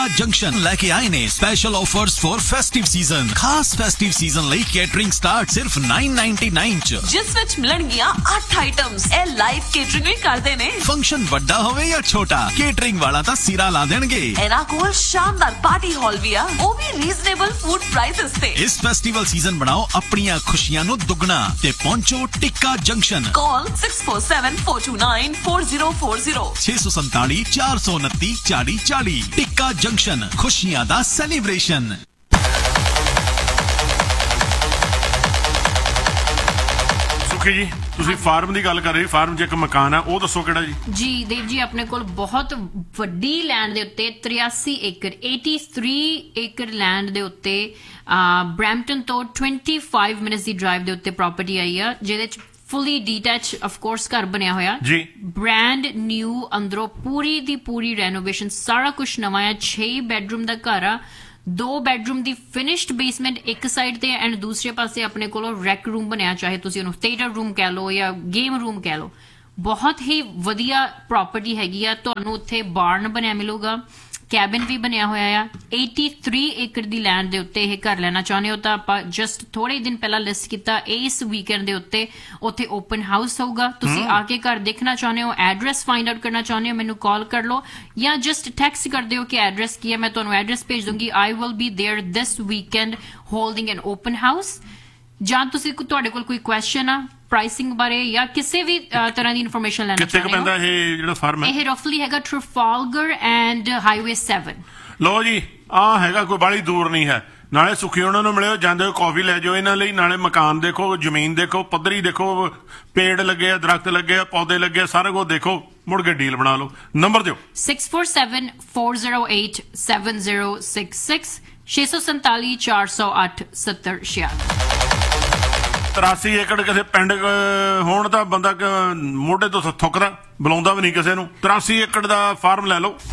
tikka junction लेके आए ने special offers for festive season. खास फेस्टिव सीजन ਲਈ केटरिंग स्टार्ट सिर्फ नाइन नाइनटी नाइन च, जिस विच मिलणगीਆਂ आठ आइटम्स। ए लाइव केटरिंग भी करदे ने। फंक्शन ਵੱਡਾ ਹੋਵੇ ਜਾਂ ਛੋਟਾ, केटरिंग वाला ਤਾਂ ਸਿਰਾ ਲਾ ਦੇਣਗੇ। ਇਹਨਾਂ ਕੋਲ शानदार पार्टी हॉल भी आ, ਉਹ भी रीजनेबल फूड प्राइसेस ते। इस फेस्टिवल सीजन बनाओ ਆਪਣੀਆਂ ਖੁਸ਼ੀਆਂ ਨੂੰ ਦੁੱਗਣਾ ਤੇ ਪਹੁੰਚੋ ਟਿੱਕਾ junction. Call six four seven four to nine four zero four zero छे सौ संताली चार सौ उनती चाली चाली। टिक्का जंक्शन, खुशियां दा सेलिब्रेशन। ਸੁਖੀ ਜੀ ਤੁਸੀਂ ਫਾਰਮ ਦੀ ਗੱਲ ਕਰ ਰਹੇ, ਫਾਰਮ 'ਚ ਇੱਕ ਮਕਾਨ ਹੈ, ਉਹ ਦੱਸੋ ਕਿਹੜਾ ਜੀ? ਜੀ ਦੇਵ ਜੀ, ਆਪਣੇ ਕੋਲ ਬਹੁਤ ਵੱਡੀ ਲੈਂਡ ਦੇ ਉੱਤੇ ਤਰਿਆਸੀ ਏਕੜ तिरासी ਏਕੜ ਲੈਂਡ ਦੇ ਉੱਤੇ ਬਰੈਂਪਟਨ ਤੋਂ ਪੱਚੀ ਮਿੰਟਸ ਦੀ ਡਰਾਈਵ ਦੇ ਉੱਤੇ ਪ੍ਰਾਪਰਟੀ ਆਈ ਆ, ਜਿਹਦੇ 'ਚ ਫੁੱਲੀ ਡੀਟੈਚ ਆਫ ਕੋਰਸ ਘਰ ਬਣਿਆ ਹੋਇਆ ਜੀ, ਬ੍ਰਾਂਡ ਨਿਊ, ਅੰਦਰੋਂ ਪੂਰੀ ਦੀ ਪੂਰੀ ਰੈਨੋਵੇਸ਼ਨ, ਸਾਰਾ ਕੁਝ ਨਵਾਂ ਆ। ਛੇ ਬੈਡਰੂਮ ਦਾ ਘਰ ਆ, ਦੋ ਬੈਡਰੂਮ ਦੀ ਫਿਨਿਸ਼ਡ ਬੇਸਮੈਂਟ ਇੱਕ ਸਾਈਡ ਤੇ ਐਂਡ ਦੂਸਰੇ ਪਾਸੇ ਆਪਣੇ ਕੋਲੋਂ ਰੈਕ ਰੂਮ ਬਣਿਆ, ਚਾਹੇ ਤੁਸੀਂ ਉਹਨੂੰ ਥੀਏਟਰ ਰੂਮ ਕਹਿ ਲਓ ਜਾਂ ਗੇਮ ਰੂਮ ਕਹਿ ਲਓ। ਬਹੁਤ ਹੀ ਵਧੀਆ ਪ੍ਰਾਪਰਟੀ ਹੈਗੀ ਆ। ਤੁਹਾਨੂੰ ਉੱਥੇ ਬਾਰਨ ਬਣਿਆ ਮਿਲੂਗਾ, ਕੈਬਿਨ ਵੀ ਬਣਿਆ ਹੋਇਆ ਆ। तिरासी ਏਕੜ ਦੀ ਲੈਂਡ ਦੇ ਉੱਤੇ ਇਹ ਘਰ ਲੈਣਾ ਚਾਹੁੰਦੇ ਹੋ ਤਾਂ ਆਪਾਂ ਜਸਟ ਥੋੜੇ ਦਿਨ ਪਹਿਲਾਂ ਲਿਸਟ ਕੀਤਾ। ਇਸ ਵੀਕਐਂਡ ਦੇ ਉੱਤੇ ਉੱਥੇ ਓਪਨ ਹਾਊਸ ਹੋਊਗਾ। ਤੁਸੀਂ ਆ ਕੇ ਘਰ ਦੇਖਣਾ ਚਾਹੁੰਦੇ ਹੋ, ਐਡਰੈਸ ਫਾਈਂਡ ਆਊਟ ਕਰਨਾ ਚਾਹੁੰਦੇ ਹੋ, ਮੈਨੂੰ ਕਾਲ ਕਰ ਲਓ ਜਾਂ ਜਸਟ ਟੈਕਸਟ ਕਰ ਦਿਓ ਕਿ ਐਡਰੈਸ ਕੀ ਹੈ, ਮੈਂ ਤੁਹਾਨੂੰ ਐਡਰੈਸ ਭੇਜ ਦੂੰਗੀ। I will be there this weekend holding N open house. ਜਾਂ ਤੁਸੀਂ ਤੁਹਾਡੇ ਕੋਲ ਕੋਈ ਕੁਐਸਚਨ ਆ ਪ੍ਰਾਈਸਿੰਗ ਬਾਰੇ ਜਾਂ ਕਿਸੇ ਵੀ ਤਰ੍ਹਾਂ ਦੀ ਇਨਫੋਰਮੇਸ਼ਨ ਲੈਣਾ ਚਾਹੁੰਦੇ ਹੋ। ਕਿੱਥੇ ਪੈਂਦਾ ਇਹ ਜਿਹੜਾ ਫਾਰਮ ਹੈ? ਇਹ ਰਫਲੀ ਹੈਗਾ ਟ੍ਰਫਾਲਗਰ ਐਂਡ ਹਾਈਵੇ ਸੈਵਨ। ਲਓ ਜੀ, ਆ ਹੈਗਾ, ਕੋਈ ਬਾਹਲੀ ਦੂਰ ਨਹੀਂ ਹੈ। ਨਾਲੇ ਸੁਖੀ ਉਹਨਾਂ ਨੂੰ ਮਿਲਿਓ, ਜਾਂਦੇ ਹੋ ਕਾਫੀ ਲੈ ਜਾਓ ਇਹਨਾਂ ਲਈ। ਨਾਲੇ ਮਕਾਨ ਦੇਖੋ, ਜ਼ਮੀਨ ਦੇਖੋ, ਪੱਧਰੀ ਦੇਖੋ, ਪੇੜ ਲੱਗੇ ਆ, ਦਰਖਤ ਲੱਗੇ ਆ, ਪੌਦੇ ਲੱਗੇ ਆ, ਸਾਰਾ ਕੁਝ ਦੇਖੋ, ਮੁੜ ਕੇ ਡੀਲ ਬਣਾ ਲਓ। ਨੰਬਰ ਦਿਓ six four seven four zero eight seven zero six six छे सौ संताली चार सौ अठ सत्तर छियाठ। तिरासी ਏਕੜ ਕਿਸੇ ਪਿੰਡ ਹੋਣ ਤਾਂ ਬੰਦਾ ਮੋਢੇ ਤੋਂ ਥੁੱਕਦਾ, ਬੁਲਾਉਂਦਾ ਵੀ ਨਹੀਂ ਕਿਸੇ ਨੂੰ। तिरासी ਏਕੜ ਦਾ ਫਾਰਮ ਲੈ ਲਓ।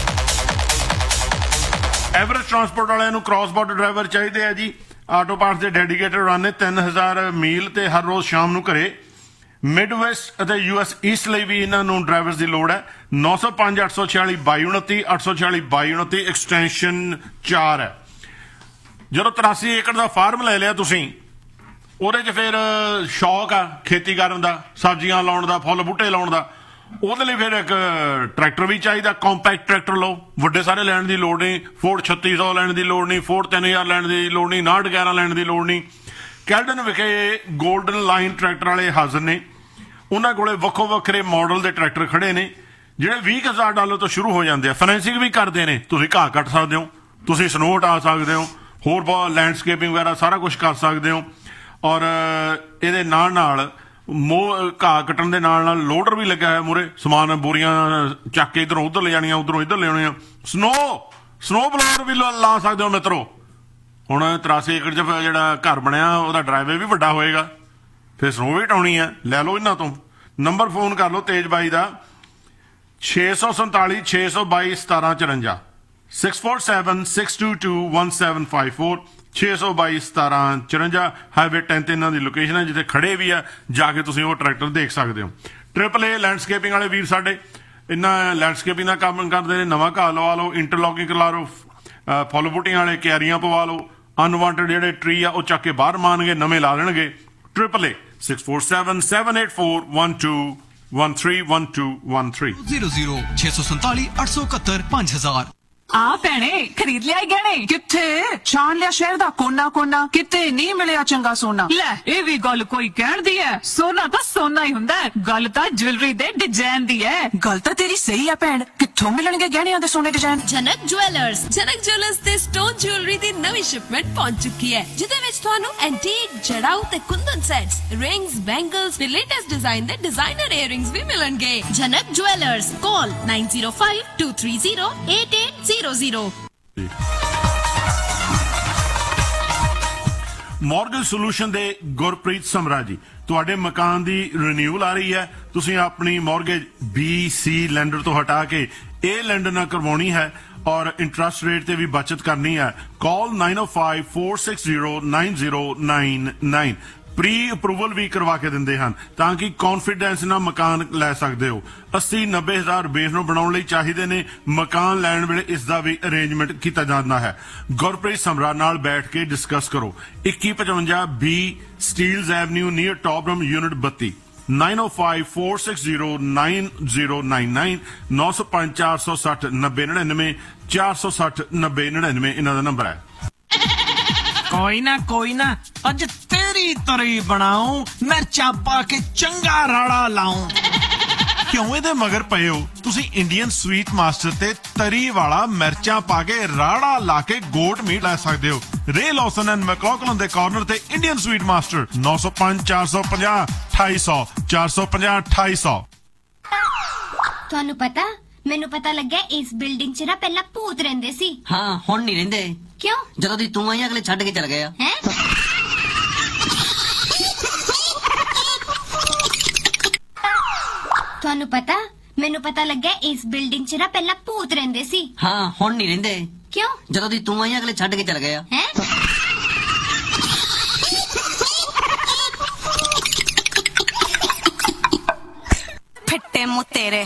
ਐਵਰੇਜ ਟਰਾਂਸਪੋਰਟ ਵਾਲਿਆਂ ਨੂੰ ਕ੍ਰਾਸ ਬਾਰਡਰ ਡਰਾਈਵਰ ਚਾਹੀਦੇ ਆ ਜੀ। ਆਟੋ ਪਾਰਟਸ ਦੇ ਡੈਡੀਕੇਟਡ ਰਨ ਨੇ, ਤਿੰਨ ਹਜ਼ਾਰ ਮੀਲ ਤੇ ਹਰ ਰੋਜ਼ ਸ਼ਾਮ ਨੂੰ ਘਰੇ। ਮਿਡ ਵੈਸਟ ਅਤੇ ਯੂ ਐਸ ਈਸਟ ਲਈ ਵੀ ਇਹਨਾਂ ਨੂੰ ਡਰਾਈਵਰਸ ਦੀ ਲੋੜ ਹੈ। ਨੌ ਸੌ ਪੰਜ ਅੱਠ ਸੌ ਛਿਆਲੀ ਬਾਈ ਉਨੱਤੀ ਅੱਠ ਸੌ ਛਿਆਲੀ ਬਾਈ ਉਨੱਤੀ ਐਕਸਟੈਂਸ਼ਨ ਚਾਰ ਹੈ। ਜਦੋਂ तिरासी ਏਕੜ ਦਾ ਫਾਰਮ ਲੈ ਲਿਆ ਤੁਸੀਂ, ਉਹਦੇ 'ਚ ਫਿਰ ਸ਼ੌਕ ਆ ਖੇਤੀ ਕਰਨ ਦਾ, ਸਬਜ਼ੀਆਂ ਲਾਉਣ ਦਾ, ਫੁੱਲ ਬੂਟੇ ਲਾਉਣ ਦਾ। ਉਹਦੇ ਲਈ ਫਿਰ ਇੱਕ ਟਰੈਕਟਰ ਵੀ ਚਾਹੀਦਾ। ਕੰਪੈਕਟ ਟਰੈਕਟਰ ਲਓ, ਵੱਡੇ ਸਾਰੇ ਲੈਣ ਦੀ ਲੋੜ ਨਹੀਂ। ਫੋਰਡ ਛੱਤੀ ਸੌ ਲੈਣ ਦੀ ਲੋੜ ਨਹੀਂ, ਫੋਰਡ ਤਿੰਨ ਹਜ਼ਾਰ ਲੈਣ ਦੀ ਲੋੜ ਨਹੀਂ, ਉਨਾਹਠ ਗਿਆਰਾਂ ਲੈਣ ਦੀ ਲੋੜ ਨਹੀਂ। ਕੈਲਡਨ ਵਿਖੇ ਗੋਲਡਨ ਲਾਈਨ ਟਰੈਕਟਰ ਵਾਲੇ ਹਾਜ਼ਰ ਨੇ। ਉਹਨਾਂ ਕੋਲੇ ਵੱਖੋ ਵੱਖਰੇ ਮਾਡਲ ਦੇ ਟਰੈਕਟਰ ਖੜੇ ਨੇ ਜਿਹੜੇ ਵੀਹ ਹਜ਼ਾਰ ਡਾਲਰ ਤੋਂ ਸ਼ੁਰੂ ਹੋ ਜਾਂਦੇ ਆ। ਫਾਈਨੈਂਸਿੰਗ ਵੀ ਕਰਦੇ ਨੇ, ਤੁਸੀਂ ਘਾਹ ਕੱਟ ਸਕਦੇ ਹੋ, ਤੁਸੀਂ ਸਨੋ ਹਟਾ ਸਕਦੇ ਹੋ, ਹੋਰ ਬਹੁਤ ਲੈਂਡਸਕੇਪਿੰਗ ਵਗੈਰਾ ਸਾਰਾ ਕੁਝ ਕਰ ਸਕਦੇ ਹੋ। ਔਰ ਇਹਦੇ ਨਾਲ ਨਾਲ ਮੋ ਘਾਹ ਕੱਟਣ ਦੇ ਨਾਲ ਨਾਲ ਲੋਡਰ ਵੀ ਲੱਗਾ ਹੈ ਮੂਹਰੇ, ਸਮਾਨ ਬੋਰੀਆਂ ਚੱਕ ਕੇ ਇੱਧਰੋਂ ਉੱਧਰ ਲੈ ਜਾਣੀਆਂ, ਉੱਧਰੋਂ ਇੱਧਰ ਲੈ ਆਉਣੀਆਂ। ਸਨੋ ਸਨੋ ਬਲੋਅਰ ਵੀ ਲਾ ਸਕਦੇ ਹੋ ਮਿੱਤਰੋ। ਹੁਣ तिरासी ਏਕੜ 'ਚ ਜਿਹੜਾ ਘਰ ਬਣਿਆ ਉਹਦਾ ਡਰਾਈਵੇ ਵੀ ਵੱਡਾ ਹੋਏਗਾ, ਫਿਰ ਸਨੋ ਵੀ ਟਾਉਣੀ ਹੈ। ਲੈ ਲਓ ਇਹਨਾਂ ਤੋਂ। ਨੰਬਰ ਫੋਨ ਕਰ ਲਓ ਤੇਜ ਬਾਈ ਦਾ ਛੇ ਸੌ ਸੰਤਾਲੀ ਛੇ ਸੌ ਬਾਈ ਸਤਾਰਾਂ ਚੁਰੰਜਾ six four seven six to to one seven five four ਛੇ ਸੌ ਬਾਈ ਸਤਾਰਾਂ ਚੁਰੰਜਾ। ਹਾਈਵੇ ਟੈਨ ਤੇ ਇਹਨਾਂ ਦੀ ਲੋਕੇਸ਼ਨ ਹੈ, ਜਿੱਥੇ ਖੜੇ ਵੀ ਆ, ਜਾ ਕੇ ਤੁਸੀਂ ਉਹ ਟਰੈਕਟਰ ਦੇਖ ਸਕਦੇ ਹੋ। ਟ੍ਰਿਪਲ ਏ ਲੈਂਡਸਕੇਪਿੰਗ ਵਾਲੇ ਵੀਰ ਸਾਡੇ ਇਹਨਾਂ ਲੈਂਡਸਕੇਪਿੰਗ ਦਾ ਕੰਮ ਕਰਦੇ ਨੇ। ਨਵਾਂ ਘਾਹ ਲਵਾ ਲਓ, ਇੰਟਰਲੌਕਿੰਗ ਕਰਾ ਲਓ, ਫੁੱਲ ਬੂਟੀਆਂ ਵਾਲੇ ਕਿਆਰੀਆਂ ਪਵਾ ਲਓ, ਅਨਵਾਂਟਡ ਜਿਹੜੇ ਟਰੀ ਆ ਉਹ ਚੱਕ ਕੇ ਬਾਹਰ ਮਾਰਨਗੇ, ਨਵੇਂ ਲਾ ਦੇਣਗੇ। ਟ੍ਰਿਪਲ ਏ six four seven seven eight four one two one three one two one three zero zero छे सौ संताली अठ सौ इकहत्तर पांच हजार। ਆ ਭੈਣੇ ਖਰੀਦ ਲਿਆ ਗਹਿਣੇ? ਕਿੱਥੇ ਛਾਣ ਲਿਆ ਸ਼ਹਿਰ ਦਾ ਕੋਨਾ ਕੋਨਾ, ਕਿਤੇ ਨਹੀਂ ਮਿਲਿਆ ਚੰਗਾ ਸੋਨਾ। ਲੈ ਇਹ ਵੀ ਗੱਲ ਕੋਈ ਕਹਿਣ ਦੀ ਹੈ, ਸੋਨਾ ਤਾਂ ਸੋਨਾ ਹੀ ਹੁੰਦਾ, ਗੱਲ ਤਾਂ ਜੁਐਲਰੀ ਦੇ ਡਿਜ਼ਾਈਨ ਦੀ ਹੈ। ਗੱਲ ਤਾਂ ਤੇਰੀ ਸਹੀ ਹੈ ਭੈਣ, ਕਿੱਥੋਂ ਮਿਲਣਗੇ ਗਹਿਣਿਆਂ ਦੇ ਸੋਨੇ ਡਿਜ਼ਾਈਨ? ਜਨਕ ਜੁਐਲਰਸ ਜਨਕ ਜੁਐਲਰਸ ਤੇ ਸਟੋਨ ਜੁਐਲਰੀ ਦੀ ਨਵੀਂ ਸ਼ਿਪਮੈਂਟ ਪਹੁੰਚ ਚੁੱਕੀ ਹੈ, ਜਿਹਦੇ ਵਿੱਚ ਤੁਹਾਨੂੰ ਐਂਟੀਕ, ਜੜਾਊ ਤੇ ਕੁੰਦਨ ਸੈਟਸ, ਰਿੰਗਸ, ਬੈਂਗਲਸ ਤੇ ਲੇਟੈਸਟ ਡਿਜ਼ਾਈਨ ਦੇ ਡਿਜ਼ਾਈਨਰ ਈਅਰਿੰਗਸ ਵੀ ਮਿਲਣਗੇ। ਜਨਕ jewellers, call ਨਾइन zero five to three zero eight eight zero zero. Mortgage solution ਦੇ ਗੁਰਪ੍ਰੀਤ ਸਮਰਾ ਜੀ, ਤੁਹਾਡੇ ਮਕਾਨ ਦੀ ਰੀਨਿਊਅਲ ਆ ਰਹੀ ਹੈ। ਤੁਸੀਂ ਆਪਣੀ ਮੌਰਗੇਜ ਬੀ ਸੀ ਲੈਂਡਰ ਤੋਂ ਹਟਾ ਕੇ ਇਹ ਲੈਂਡਰ ਨਾਲ ਕਰਵਾਉਣੀ ਹੈ ਔਰ ਇੰਟਰਸਟ ਰੇਟ ਤੇ ਵੀ ਬਚਤ ਕਰਨੀ ਹੈ। ਕਾਲ नाइन ओ five four six zero nine zero nine nine. Pre approval ਵੀ ਕਰਵਾ ਕੇ ਦਿੰਦੇ ਹਨ ਤਾਂ ਕਿ ਕੌਨਫੀਡੈਂਸ ਨਾਲ ਮਕਾਨ ਲੈ ਸਕਦੇ ਹੋ। अस्सी नब्बे ਹਜ਼ਾਰ ਬੇਸ ਨੂੰ ਬਣਾਉਣ ਲਈ ਚਾਹੀਦੇ ਨੇ। ਮਕਾਨ ਲੈਣ ਵੇਲੇ ਇਸ ਦਾ ਵੀ ਅਰੇਂਜਮੈਂਟ ਕੀਤਾ ਜਾਂਦਾ ਹੈ। ਗੁਰਪ੍ਰੀਤ ਸਮਰਾ ਨਾਲ ਬੈਠ ਕੇ ਡਿਸਕਸ ਕਰੋ। ਇੱਕੀ ਪਚਵੰਜਾ ਬੀ ਸਟੀਲਜ਼ ਐਵਨਿਊ ਨੀਅਰ ਟੌਪਰਮ ਯੂਨਿਟ ਬੱਤੀ nine oh five four six zero nine zero nine nine ਨੌ ਸੌ ਪੰਜ ਚਾਰ ਸੌ ਸੱਠ ਨੱਬੇ ਨੜਿਨਵੇਂ ਚਾਰ ਸੌ ਸੱਠ ਨੱਬੇ ਨੜਿਨਵੇਂ ਇਹਨਾਂ ਦਾ ਨੰਬਰ ਹੈ। ਕੋਈ ਨਾ ਕੋਈ ਨਾ ਅੱਜ ਤੇਰੀ ਤਰੀ ਬਣਾਉ ਮਿਰਚਾਂ ਪਾ ਕੇ ਚੰਗਾ ਰਾੜਾ ਲਾਉ। ਕਿਉਂ ਇਹਦੇ ਮਗਰ ਪਏ ਹੋ? ਤੁਸੀਂ ਇੰਡੀਅਨ ਸਵੀਟ ਮਾਸਟਰ ਤੇ ਤਰੀ ਵਾਲਾ ਮਿਰਚਾਂ ਪਾ ਕੇ ਰਾੜਾ ਲਾ ਕੇ ਗੋਟ ਮੀਟ ਲੈ ਸਕਦੇ ਹੋ। ਰੇ ਲੌਸਨ ਐਂਡ ਮੈਕਲੌਗਲਨ ਦੇ ਕਾਰਨਰ ਤੇ ਇੰਡੀਅਨ ਸਵੀਟ ਮਾਸਟਰ ਨੌ ਸੌ ਪੰਜ ਚਾਰ ਸੌ ਪੰਜਾਹ ਅਠਾਈ ਸੌ ਚਾਰ ਸੌ ਪੰਜਾਹ ਅਠਾਈ ਸੌ। ਤੁਹਾਨੂੰ ਪਤਾ ਮੈਨੂੰ ਪਤਾ ਲੱਗਿਆ ਇਸ ਬਿਲਡਿੰਗ 'ਚ ਨਾ ਪਹਿਲਾਂ ਭੂਤ ਰਹਿੰਦੇ ਸੀ। ਹਾਂ ਹੁਣ ਨਹੀਂ ਰਹਿੰਦੇ। ਕਿਉਂ? ਜਦੋਂ ਦੀ ਤੂੰ ਆਈ ਅਗਲੇ ਛੱਡ ਕੇ ਚਲ ਗਏ ਆ। ਹੈ ਤੁਹਾਨੂੰ ਪਤਾ ਮੈਨੂੰ ਪਤਾ ਲੱਗਿਆ ਇਸ ਬਿਲਡਿੰਗ 'ਚ ਨਾ ਪਹਿਲਾਂ ਭੂਤ ਰਹਿੰਦੇ ਸੀ। ਹਾਂ ਹੁਣ ਨਹੀਂ ਰਹਿੰਦੇ। ਕਿਉਂ? ਜਦੋਂ ਦੀ ਤੂੰ ਆਈ ਅਗਲੇ ਛੱਡ ਕੇ ਚਲ ਗਏ ਆ। ਹੈ ਫਿੱਟੇ ਮੂੰਹ ਤੇਰੇ।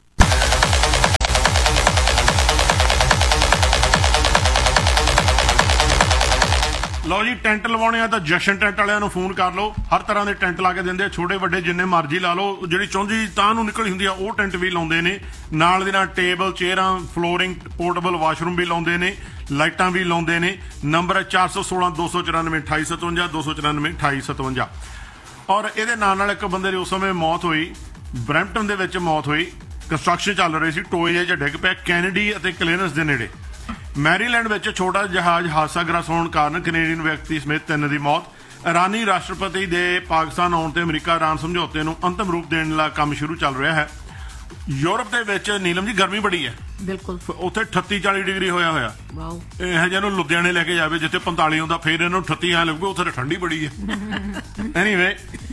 ਲਓ ਜੀ, ਟੈਂਟ ਲਵਾਉਣੇ ਆ ਤਾਂ ਜਸ਼ਨ ਟੈਂਟ ਵਾਲਿਆਂ ਨੂੰ ਫੋਨ ਕਰ ਲਓ। ਹਰ ਤਰ੍ਹਾਂ ਦੇ ਟੈਂਟ ਲਾ ਕੇ ਦਿੰਦੇ ਆ, ਛੋਟੇ ਵੱਡੇ ਜਿੰਨੇ ਮਰਜ਼ੀ ਲਾ ਲਓ। ਜਿਹੜੀ ਚੌਂਜੀ ਤਾਂ ਨੂੰ ਨਿਕਲੀ ਹੁੰਦੀ ਆ ਉਹ ਟੈਂਟ ਵੀ ਲਾਉਂਦੇ ਨੇ। ਨਾਲ ਦੀ ਨਾਲ ਟੇਬਲ ਚੇਅਰਾਂ ਫਲੋਰਿੰਗ ਪੋਰਟੇਬਲ ਵਾਸ਼ਰੂਮ ਵੀ ਲਾਉਂਦੇ ਨੇ, ਲਾਈਟਾਂ ਵੀ ਲਾਉਂਦੇ ਨੇ। ਨੰਬਰ ਹੈ ਚਾਰ ਸੌ ਸੋਲਾਂ ਦੋ ਸੌ ਚੁਰਾਨਵੇਂ ਅਠਾਈ ਸਤਵੰਜਾ ਦੋ ਸੌ ਚੁਰਾਨਵੇਂ ਅਠਾਈ ਸਤਵੰਜਾ। ਔਰ ਇਹਦੇ ਨਾਲ ਨਾਲ ਇੱਕ ਬੰਦੇ ਦੀ ਉਸ ਸਮੇਂ ਮੌਤ ਹੋਈ, ਬਰੈਂਪਟਨ ਦੇ ਵਿੱਚ ਮੌਤ ਹੋਈ। ਕੰਸਟਰਕਸ਼ਨ ਚੱਲ ਰਹੀ ਸੀ, ਟੋਏ ਜਿਹਾ ਡਿੱਗ ਪਿਆ ਕੈਨੇਡੀ ਅਤੇ ਕਲੀਅਰੈਂਸ ਦੇ ਨੇੜੇ। ਮੈਰੀਲੈਂਡ ਵਿੱਚ ਛੋਟਾ ਜਹਾਜ਼ ਹਾਦਸਾਗ੍ਰਸਤ ਹੋਣ ਕਾਰਨ ਕੈਨੇਡੀਅਨ ਵਿਅਕਤੀ ਸਮੇਤ ਤਿੰਨ ਦੀ ਮੌਤ। ਇਰਾਨੀ ਰਾਸ਼ਟਰਪਤੀ ਦੇ ਪਾਕਿਸਤਾਨ ਆਉਣ ਤੇ ਅਮਰੀਕਾ ਇਰਾਨ ਸਮਝੌਤੇ ਨੂੰ ਅੰਤਮ ਰੂਪ ਦੇਣ ਦਾ ਕੰਮ ਸ਼ੁਰੂ ਚੱਲ ਰਿਹਾ ਹੈ। ਯੂਰਪ ਦੇ ਵਿੱਚ ਨੀਲਮ ਜੀ ਗਰਮੀ ਬੜੀ ਹੈ। ਬਿਲਕੁਲ ਉੱਥੇ ਅਠੱਤੀ ਚਾਲੀ ਡਿਗਰੀ ਹੋਇਆ ਹੋਇਆ। ਵਾਓ। ਇਹ ਜਿਹਨੂੰ ਲੁਧਿਆਣੇ ਲੈ ਕੇ ਜਾਵੇ ਜਿੱਥੇ ਪੰਤਾਲੀ ਹੁੰਦਾ, ਫਿਰ ਇਹਨੂੰ ਅਠੱਤੀ ਐ ਲੱਗੂ ਉੱਥੇ ਠੰਡੀ ਬੜੀ ਹੈ। ਐਨੀਵੇ